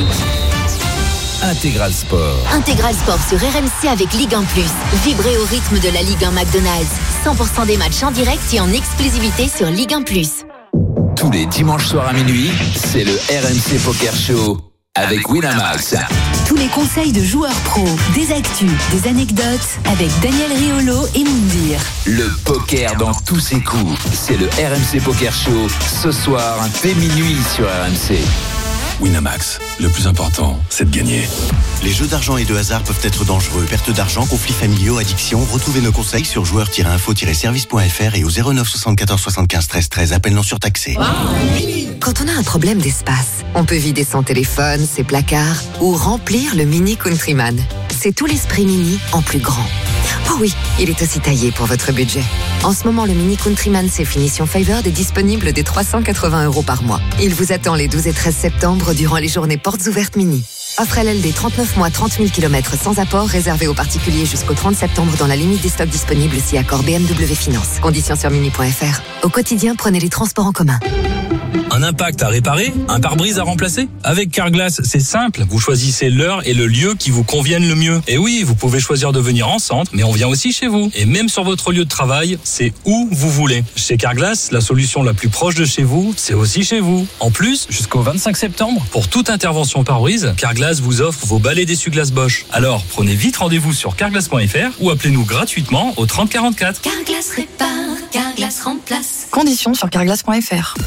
Intégral Sport. Intégral Sport sur R M C avec Ligue un plus. Vibrez au rythme de la Ligue un McDonald's. cent pour cent des matchs en direct et en exclusivité sur Ligue un plus. Tous les dimanches soirs à minuit, c'est le R M C Poker Show avec Winamax. Tous les conseils de joueurs pros, des actus, des anecdotes avec Daniel Riolo et Moundir. Le poker dans tous ses coups, c'est le R M C Poker Show ce soir dès minuit sur R M C. Winamax, le plus important, c'est de gagner. Les jeux d'argent et de hasard peuvent être dangereux. Perte d'argent, conflits familiaux, addiction. Retrouvez nos conseils sur joueurs tiret info tiret service point f r et au zéro neuf soixante-quatorze soixante-quinze treize treize. Appel non surtaxé. Quand on a un problème d'espace, on peut vider son téléphone, ses placards ou remplir le Mini Countryman. C'est tout l'esprit Mini en plus grand. Oh oui, il est aussi taillé pour votre budget. En ce moment, le Mini Countryman C Finition Favored est disponible dès trois cent quatre-vingts euros par mois. Il vous attend les douze et treize septembre durant les journées portes ouvertes Mini. Offre L L D trente-neuf mois, trente mille kilomètres sans apport, réservé aux particuliers jusqu'au trente septembre dans la limite des stocks disponibles si accord B M W Finance. Conditions sur mini point f r. Au quotidien, prenez les transports en commun. Un impact à réparer, un pare-brise à remplacer? Avec Carglass, c'est simple. Vous choisissez l'heure et le lieu qui vous conviennent le mieux. Et oui, vous pouvez choisir de venir en centre, mais on vient aussi chez vous. Et même sur votre lieu de travail, c'est où vous voulez. Chez Carglass, la solution la plus proche de chez vous, c'est aussi chez vous. En plus, jusqu'au vingt-cinq septembre, pour toute intervention pare-brise, Carglass vous offre vos balais d'essuie-glace Bosch. Alors, prenez vite rendez-vous sur carglass point f r ou appelez-nous gratuitement au trente quarante-quatre. Carglass répare, Carglass remplace. Conditions sur carglass point f r.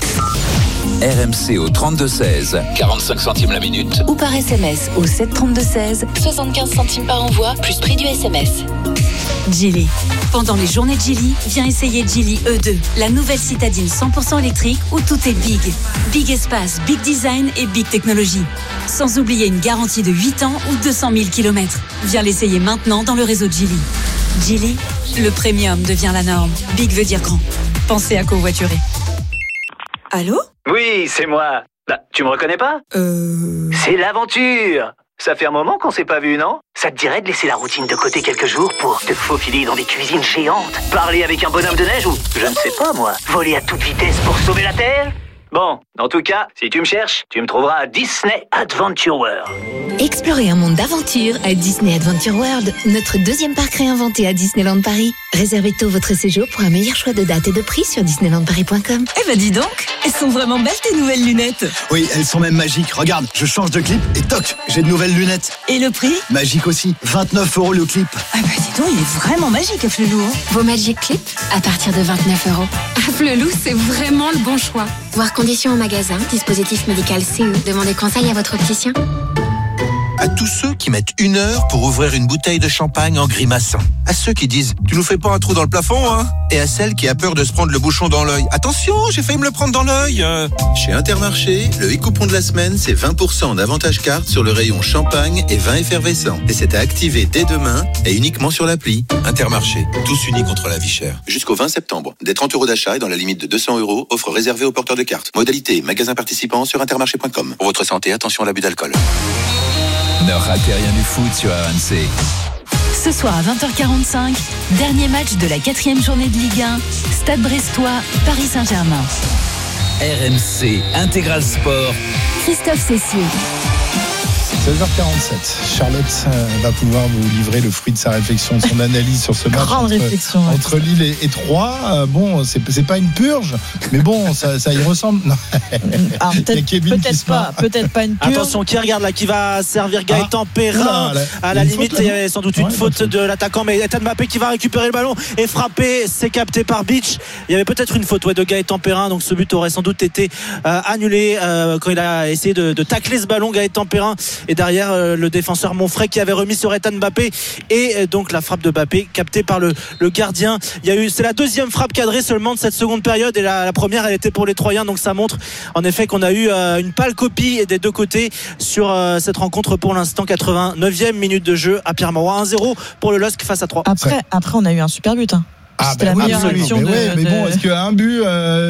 R M C au trente-deux seize, quarante-cinq centimes la minute. Ou par S M S au sept trente-deux seize, soixante-quinze centimes par envoi, plus prix du S M S. Geely. Pendant les journées de Geely, viens essayer Geely E deux, la nouvelle citadine cent pour cent électrique où tout est big. Big espace, big design et big technologie. Sans oublier une garantie de huit ans ou deux cent mille kilomètres. Viens l'essayer maintenant dans le réseau Geely. Geely, le premium devient la norme. Big veut dire grand. Pensez à covoiturer. Allô ? Oui, c'est moi. Bah, tu me reconnais pas ? Euh... C'est l'aventure. Ça fait un moment qu'on s'est pas vu, non ? Ça te dirait de laisser la routine de côté quelques jours pour te faufiler dans des cuisines géantes, parler avec un bonhomme de neige ou, je ne sais pas moi, voler à toute vitesse pour sauver la Terre ? Bon, en tout cas, si tu me cherches, tu me trouveras à Disney Adventure World. Explorez un monde d'aventure à Disney Adventure World, notre deuxième parc réinventé à Disneyland Paris. Réservez tôt votre séjour pour un meilleur choix de date et de prix sur disneyland paris point com. Eh ben dis donc, elles sont vraiment belles tes nouvelles lunettes. Oui, elles sont même magiques. Regarde, je change de clip et toc, j'ai de nouvelles lunettes. Et le prix ? Magique aussi, vingt-neuf euros le clip. Ah bah dis donc, il est vraiment magique Afflelou. Vos Magic Clips à partir de vingt-neuf euros. Afflelou, c'est vraiment le bon choix. Voir conditions au magasin, dispositif médical C E. Demandez conseil à votre opticien. À tous ceux qui mettent une heure pour ouvrir une bouteille de champagne en grimaçant. À ceux qui disent « Tu nous fais pas un trou dans le plafond, hein ?» Et à celle qui a peur de se prendre le bouchon dans l'œil. « Attention, j'ai failli me le prendre dans l'œil !» Chez Intermarché, le e-coupon de la semaine, c'est vingt pour cent d'avantage carte sur le rayon champagne et vin effervescent. Et c'est à activer dès demain et uniquement sur l'appli. Intermarché, tous unis contre la vie chère. Jusqu'au vingt septembre. Des trente euros d'achat et dans la limite de deux cents euros, offre réservée aux porteurs de cartes. Modalité, magasin participant sur intermarché point com. Pour votre santé, attention à l'abus d'alcool. Ne ratez rien du foot sur R M C. Ce soir à vingt heures quarante-cinq, dernier match de la quatrième journée de Ligue un, Stade Brestois, Paris Saint-Germain. R M C Intégral Sport. Christophe Cessier. seize heures quarante-sept. Charlotte euh, va pouvoir vous livrer le fruit de sa réflexion, de son analyse sur ce match Grande entre, réflexion, ouais. entre Lille et, et Troyes. Euh, bon, c'est, c'est pas une purge, mais bon, ça, ça y ressemble. Non. Alors, peut-être, peut-être pas, peut-être pas une purge. Attention, qui regarde là, qui va servir Gaëtan ah, Perrin. Là, à la limite, il y avait sans doute une ouais, faute de l'attaquant, mais Ethan Mbappé qui va récupérer le ballon et frapper. C'est capté par Beach. Il y avait peut-être une faute ouais, de Gaëtan Perrin, donc ce but aurait sans doute été euh, annulé euh, quand il a essayé de, de tacler ce ballon, Gaëtan Perrin. Et derrière, euh, le défenseur Monfray qui avait remis sur Ethan Mbappé et donc la frappe de Mbappé captée par le, le gardien. Il y a eu, c'est la deuxième frappe cadrée seulement de cette seconde période et la, la première elle était pour les Troyens, donc ça montre en effet qu'on a eu euh, une pâle copie des deux côtés sur euh, cette rencontre pour l'instant. Quatre-vingt-neuvième minute de jeu à Pierre-Mauroy, un zéro pour le L O S C face à Troyes. Après, après on a eu un super but hein. Ah C'était ben la oui, meilleure action mais, de, ouais, mais de... bon, est-ce qu'un but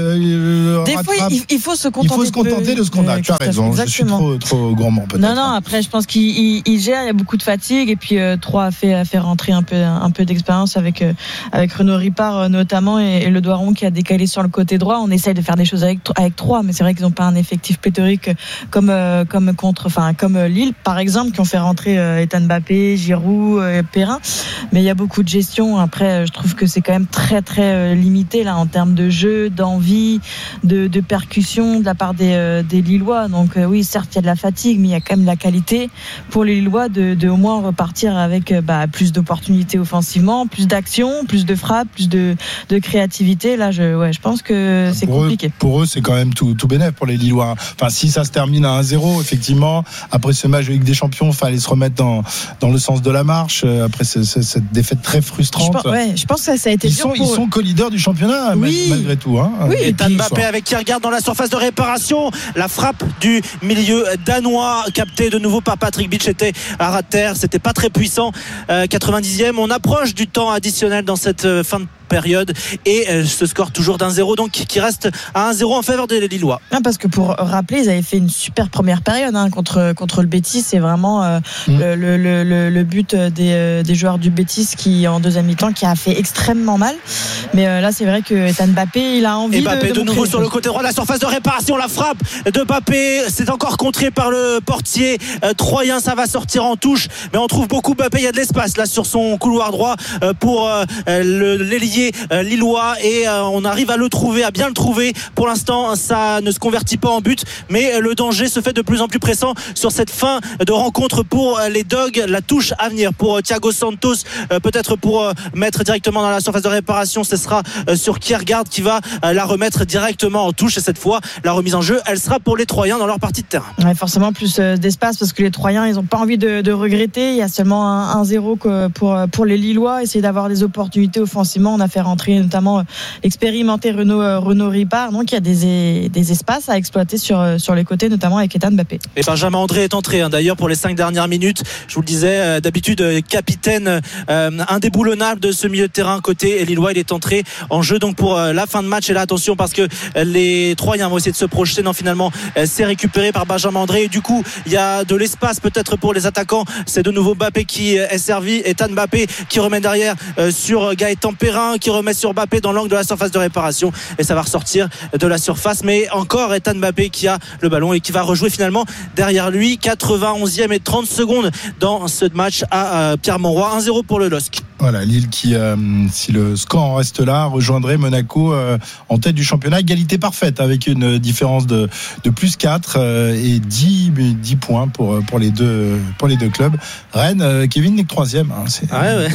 euh, des fois il, il faut se contenter, il faut se contenter de, de ce qu'on a. Tu as raison, je suis trop, trop gourmand peut-être. Non, non, après je pense qu'il il, il gère, il y a beaucoup de fatigue et puis euh, Troyes a fait, a fait rentrer un peu, un peu d'expérience avec, euh, avec Renaud Ripard euh, notamment et, et le Doiron qui a décalé sur le côté droit. On essaye de faire des choses avec, avec Troyes, mais c'est vrai qu'ils n'ont pas un effectif pléthorique comme, euh, comme contre, enfin comme Lille par exemple, qui ont fait rentrer euh, Ethan Mbappé, Giroud, euh, Perrin. Mais il y a beaucoup de gestion. Après, je trouve que c'est quand même très très limité là en termes de jeu, d'envie, de, de percussion de la part des, euh, des Lillois. Donc euh, oui, certes il y a de la fatigue, mais il y a quand même la qualité pour les Lillois de, de au moins repartir avec bah, plus d'opportunités offensivement, plus d'action, plus de frappe, plus de, de créativité. Là, je, ouais, je pense que c'est pour compliqué. Eux, pour eux, c'est quand même tout, tout bénef pour les Lillois. Enfin, si ça se termine à un zéro, effectivement, après ce match de Ligue des Champions, il fallait se remettre dans, dans le sens de la marche. Après ce, ce, cette défaite très frustrante. Je pense, ouais, je pense que ça, ça a été ils dur sont, pour ils sont co-leaders du championnat oui. malgré tout hein. Oui, et Ethan Mbappé avec qui regarde dans la surface de réparation, la frappe du milieu danois captée de nouveau par Patrick Beach était à ras de terre, c'était pas très puissant. euh, quatre-vingt-dixième, on approche du temps additionnel dans cette euh, fin de période et euh, ce score toujours d'un zéro donc qui reste à un zéro en faveur des Lillois. Ah, parce que pour rappeler, ils avaient fait une super première période hein, contre, contre le Betis. C'est vraiment euh, mmh. le, le, le, le but des, des joueurs du Betis qui en deuxième mi-temps qui a fait extrêmement mal. Mais euh, là c'est vrai que Ethan Mbappé il a envie et Mbappé de, de, de nouveau sur le côté droit de la surface de réparation, la frappe de Mbappé, c'est encore contré par le portier euh, troyen, ça va sortir en touche mais on trouve beaucoup Mbappé, il y a de l'espace là sur son couloir droit euh, pour euh, le, l'ailier Euh, Lillois et euh, on arrive à le trouver, à bien le trouver. Pour l'instant, ça ne se convertit pas en but, mais euh, le danger se fait de plus en plus pressant sur cette fin de rencontre pour euh, les Dogs. La touche à venir pour euh, Thiago Santos, euh, peut-être pour euh, mettre directement dans la surface de réparation, ce sera euh, sur Kiergaard qui va euh, la remettre directement en touche et cette fois, la remise en jeu, elle sera pour les Troyens dans leur partie de terrain. Ouais, forcément plus euh, d'espace parce que les Troyens, ils n'ont pas envie de, de regretter. Il y a seulement un, un zéro que pour, pour les Lillois. Essayer d'avoir des opportunités offensivement. On a fait rentrer notamment l'expérimenté Renaud, Renaud Ripard. Donc il y a des, des espaces à exploiter sur, sur les côtés, notamment avec Ethan Mbappé. Et Benjamin André est entré hein, d'ailleurs pour les cinq dernières minutes. Je vous le disais, euh, d'habitude capitaine euh, indéboulonnable de ce milieu de terrain côté Lillois. Il est entré en jeu donc pour euh, la fin de match. Et là attention parce que euh, les Troyens vont essayer de se projeter. Non, finalement euh, c'est récupéré par Benjamin André et du coup il y a de l'espace peut-être pour les attaquants. C'est de nouveau Mbappé qui est servi, Ethan Mbappé qui remet derrière euh, sur Gaëtan Perrin qui remet sur Mbappé dans l'angle de la surface de réparation et ça va ressortir de la surface, mais encore Ethan Mbappé qui a le ballon et qui va rejouer finalement derrière lui. Quatre-vingt-onzième et trente secondes dans ce match à euh, Pierre-Mauroy. un zéro pour le L O S C. Voilà, Lille qui, euh, si le score en reste là, rejoindrait Monaco euh, en tête du championnat. Égalité parfaite avec une différence de, de plus quatre euh, et dix, dix points pour, pour, les deux, pour les deux clubs. Rennes, euh, Kevin n'est que troisième. Hein, c'est, ah ouais, ouais.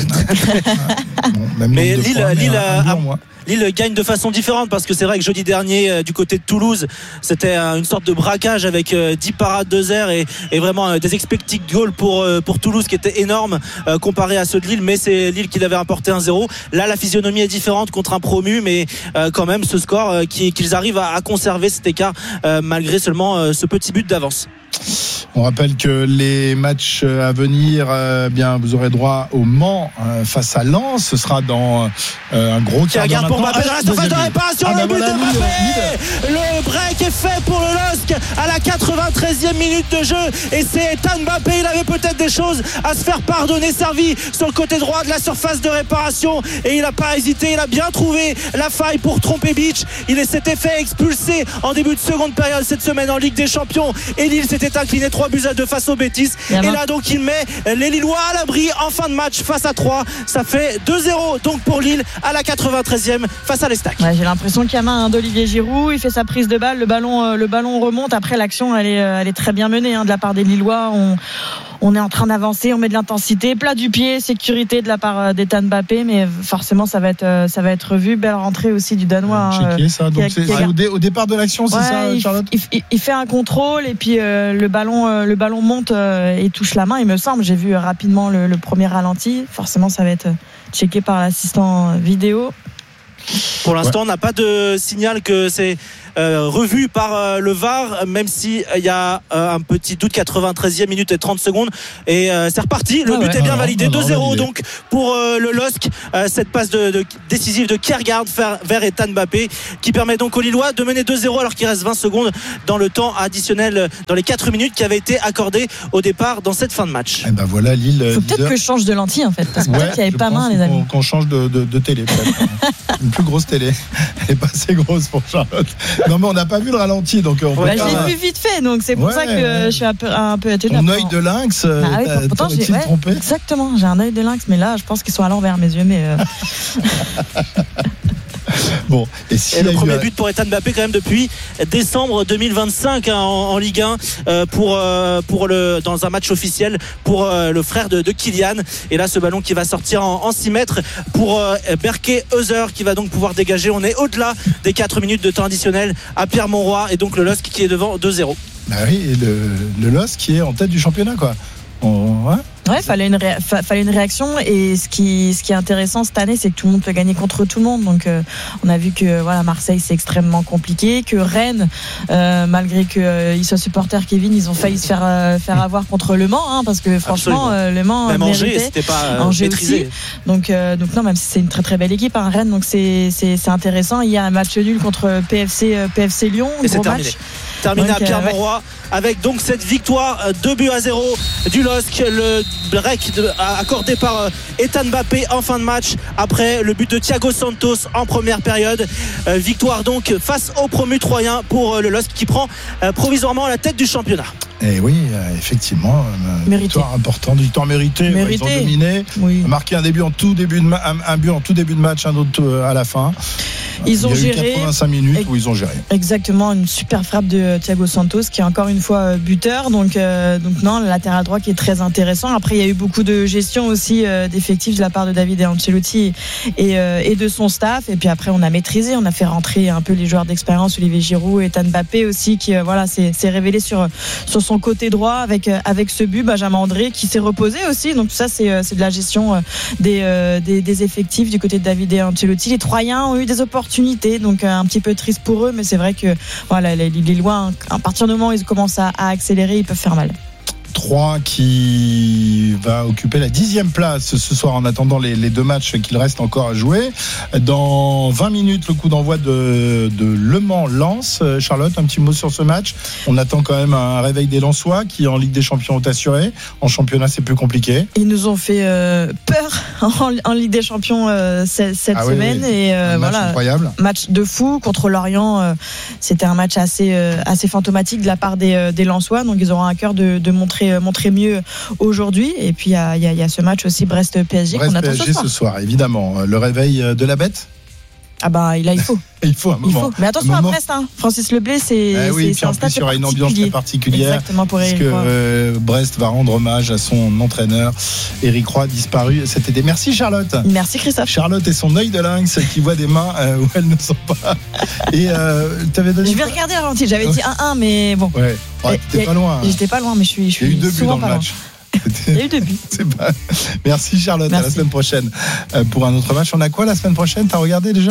Bon, même mais Lille, points, Lille mais a, un, un dur, Lille gagne de façon différente parce que c'est vrai que jeudi dernier euh, du côté de Toulouse c'était euh, une sorte de braquage avec euh, dix parades de Zer et, et vraiment euh, des expected goals pour, euh, pour Toulouse qui était énorme euh, comparé à ceux de Lille, mais c'est Lille qui l'avait rapporté un zéro. Là la physionomie est différente contre un promu, mais euh, quand même ce score euh, qui, qu'ils arrivent à, à conserver cet écart euh, malgré seulement euh, ce petit but d'avance. On rappelle que les matchs à venir, euh, bien, vous aurez droit au Mans euh, face à Lens. Ce sera dans euh, un gros quart d'heure. Pour Mbappé dans la surface de réparation. Ah, le but de Mbappé. Le break est fait pour le L O S C à la quatre-vingt-treizième minute de jeu. Et c'est Ethan Mbappé. Il avait peut-être des choses à se faire pardonner. Servi sur le côté droit de la surface de réparation. Et il n'a pas hésité. Il a bien trouvé la faille pour tromper Beach. Il s'était fait expulser en début de seconde période cette semaine en Ligue des Champions. Et Lille s'était incliné trois buts à deux face au Betis. Et là donc il met les Lillois à l'abri en fin de match face à trois. Ça fait deux zéro donc pour Lille à la quatre-vingt-treizième face à l'Estac. Ouais, j'ai l'impression qu'il y a main d'Olivier Giroud. Il fait sa prise de balle, le ballon, le ballon remonte. Après l'action elle est, elle est très bien menée hein, de la part des Lillois. On, on est en train d'avancer, on met de l'intensité, plat du pied, sécurité de la part d'Ethan Mbappé, mais forcément ça va être, ça va être revu. Belle rentrée aussi du Danois. Checké, ça. Donc a, c'est, c'est au, dé, au départ de l'action, c'est ouais, ça, Charlotte. Il, il, il fait un contrôle et puis euh, le ballon, euh, le ballon monte euh, et touche la main. Il me semble. J'ai vu rapidement le, le premier ralenti. Forcément, ça va être checké par l'assistant vidéo. Pour l'instant, ouais. On n'a pas de signal que c'est euh, revu par euh, le V A R, même si il euh, y a euh, un petit doute. Quatre-vingt-treizième minute et trente secondes et euh, c'est reparti. Le ah but ouais. est bien ah validé. deux zéro donc pour euh, le L O S C. Euh, cette passe de, de décisive de Kjærgaard vers, vers Ethan Mbappé qui permet donc aux Lillois de mener deux zéro alors qu'il reste vingt secondes dans le temps additionnel, dans les quatre minutes qui avaient été accordées au départ dans cette fin de match. Et ben voilà, Lille. Il faut leader. Peut-être que je change de lentille en fait, parce que ouais, peut-être qu'il n'y avait pas main, les amis. Qu'on, qu'on change de, de, de télé peut-être. Une plus grosse télé. Elle n'est pas assez grosse pour Charlotte. Non mais on n'a pas vu le ralenti, donc on ouais, peut j'ai pas... vu vite fait, donc c'est pour ouais, ça que ouais. je suis un peu un peu étonnée. Ton œil de lynx, ah, oui, t'as, pourtant, t'aurais-tu ouais, trompé ? Exactement, j'ai un œil de lynx, mais là je pense qu'ils sont à l'envers mes yeux, mais. Euh... Bon, et, si et le premier eu... but pour Ethan Mbappé quand même depuis décembre deux mille vingt-cinq hein, en, en Ligue un euh, pour euh, pour le dans un match officiel pour euh, le frère de, de Kylian. Et là ce ballon qui va sortir en, en six mètres pour euh, Berke Heuser qui va donc pouvoir dégager. On est au-delà des quatre minutes de temps additionnel à Pierre-Mauroy et donc le L O S C qui est devant deux zéro. Bah oui, et le, le L O S C qui est en tête du championnat quoi. On, ouais. Ouais, fallait une ré... fallait une réaction et ce qui ce qui est intéressant cette année, c'est que tout le monde peut gagner contre tout le monde. Donc euh, on a vu que voilà Marseille c'est extrêmement compliqué, que Rennes euh, malgré que euh, ils soient supporters Kevin, ils ont failli se faire euh, faire avoir contre Le Mans hein, parce que franchement euh, Le Mans même méritait. Angers, c'était pas euh, Angers maîtrisé. Aussi. Donc euh, donc non, même si c'est une très très belle équipe hein, Rennes, donc c'est c'est c'est intéressant. Il y a un match nul contre P F C euh, P F C Lyon, et gros c'est terminé. match. Terminé donc, à Pierre-Mauroy euh, ouais. avec donc cette victoire deux buts à zéro du L O S C, le break de, accordé par euh, Ethan Mbappé en fin de match après le but de Thiago Santos en première période. Euh, victoire donc face au promu troyen pour euh, le L O S C qui prend euh, provisoirement la tête du championnat. Et oui, effectivement, une victoire importante, victoire méritée. Mérité. Ils ont dominé, oui. marqué un début en tout début de ma- un, un but en tout début de match, un autre à la fin. Ils ont Il y a géré eu quatre-vingt-cinq minutes où ils ont géré. Exactement, une super frappe de Thiago Santos qui est encore une fois buteur. Donc, euh, donc non, le latéral droit qui est très intéressant. Après, il y a eu beaucoup de gestion aussi euh, d'effectifs de la part de David et Ancelotti et, euh, et de son staff. Et puis après, on a maîtrisé, on a fait rentrer un peu les joueurs d'expérience, Olivier Giroud, Ethan Mbappé aussi, qui euh, voilà, s'est, s'est révélé sur sur son côté droit avec euh, avec ce but. Benjamin André qui s'est reposé aussi. Donc tout ça, c'est euh, c'est de la gestion euh, des, euh, des des effectifs du côté de David et Ancelotti. Les Troyens ont eu des opportunités, donc euh, un petit peu triste pour eux, mais c'est vrai que voilà, les, les Lillois, à partir du moment où ils commencent à, à accélérer, ils peuvent faire mal. Troyes qui va occuper la dixième place ce soir en attendant les, les deux matchs qu'il reste encore à jouer. Dans vingt minutes, le coup d'envoi de, de Le Mans-Lens. Charlotte, un petit mot sur ce match. On attend quand même un réveil des Lensois qui en Ligue des Champions ont assuré. En championnat, c'est plus compliqué. Ils nous ont fait euh, peur en, en Ligue des Champions euh, cette, cette ah semaine. Oui, oui. Et euh, un match voilà, incroyable. Match de fou contre Lorient. Euh, c'était un match assez, euh, assez fantomatique de la part des, euh, des Lensois. Donc ils auront à cœur de, de montrer, euh, montrer mieux aujourd'hui. Et puis il y a, y, a, y a ce match aussi Brest-P S G Brest qu'on attend P S G ce soir. ce soir, évidemment. Le réveil de la bête. Ah bah là il faut. il faut un moment. Il faut. Mais attention un à moment. Brest, hein. Francis Leblay, c'est. Eh oui, c'est, puis c'est en un plus stade il y aura une ambiance très particulière. Exactement pour Eric Éric Roy. Euh, Brest va rendre hommage à son entraîneur Éric Roy, disparu cet été. Merci Charlotte. Merci Christophe. Charlotte et son œil de lynx qui voit des mains euh, où elles ne sont pas. Et euh, t'avais donné. Je vais regarder avant. J'avais dit un un, mais bon. Ouais. Ouais, t'étais pas loin. Hein. J'étais pas loin, mais je suis. Je suis il y a eu deux buts dans le pas match. Il y a eu deux buts. C'est pas... Merci Charlotte. Merci. À la semaine prochaine euh, pour un autre match. On a quoi la semaine prochaine? T'as regardé déjà?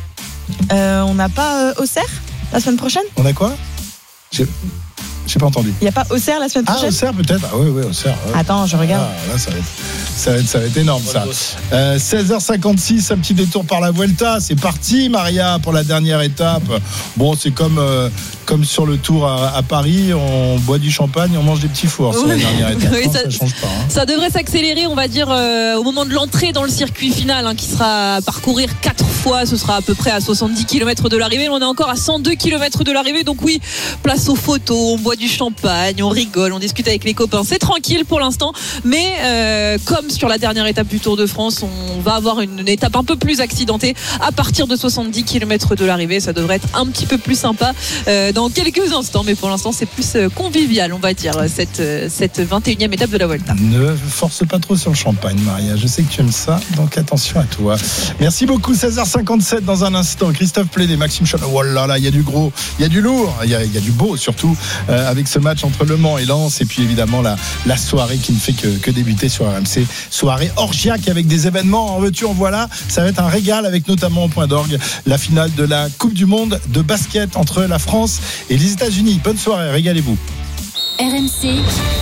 Euh, on n'a pas euh, Auxerre la semaine prochaine? On a quoi? J'ai, J'ai pas entendu. Il n'y a pas Auxerre la semaine prochaine? Ah, Auxerre peut-être? Ah oui, oui, Auxerre. Ouais. Attends, je regarde. Ah, là, ça va être, ça va être, ça va être énorme, ça. Euh, seize heures cinquante-six, un petit détour par la Vuelta. C'est parti, Maria, pour la dernière étape. Bon, c'est comme, euh, comme sur le Tour à, à Paris. On boit du champagne, on mange des petits fours sur oui. la dernière étape. Oui, non, ça, ça change pas. Hein. Ça devrait s'accélérer, on va dire, euh, au moment de l'entrée dans le circuit final, hein, qui sera à parcourir quatre fois. Ce sera à peu près à soixante-dix kilomètres de l'arrivée. On est encore à cent deux kilomètres de l'arrivée. Donc oui, place aux photos, on boit du champagne, on rigole, on discute avec les copains. C'est tranquille pour l'instant. Mais euh, comme sur la dernière étape du Tour de France, on va avoir une, une étape un peu plus accidentée à partir de soixante-dix kilomètres de l'arrivée. Ça devrait être un petit peu plus sympa euh, dans quelques instants. Mais pour l'instant, c'est plus euh, convivial, on va dire, cette, euh, cette vingt et unième étape de la Vuelta. Ne force pas trop sur le champagne, Maria. Je sais que tu aimes ça, donc attention à toi. Merci beaucoup. seize heures cinquante-sept dans un instant. Christophe Plédé, Maxime Chalot. Oh là là, il y a du gros, il y a du lourd, il y a, il y a du beau surtout euh, avec ce match entre Le Mans et Lens. Et puis évidemment la, la soirée qui ne fait que, que débuter sur R M C. Soirée orgiaque avec des événements en veux-tu, en voilà. Ça va être un régal avec notamment au point d'orgue la finale de la Coupe du Monde de basket entre la France et les États-Unis. Bonne soirée, régalez-vous. R M C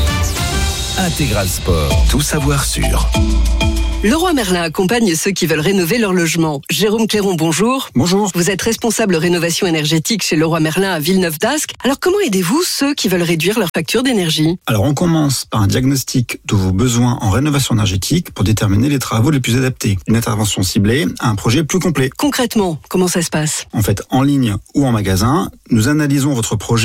Intégral Sport. Tout savoir sur. Leroy Merlin accompagne ceux qui veulent rénover leur logement. Jérôme Cléron, bonjour. Bonjour. Vous êtes responsable rénovation énergétique chez Leroy Merlin à Villeneuve-d'Ascq. Alors comment aidez-vous ceux qui veulent réduire leur facture d'énergie? Alors on commence par un diagnostic de vos besoins en rénovation énergétique pour déterminer les travaux les plus adaptés. Une intervention ciblée à un projet plus complet. Concrètement, comment ça se passe? En fait, en ligne ou en magasin, nous analysons votre projet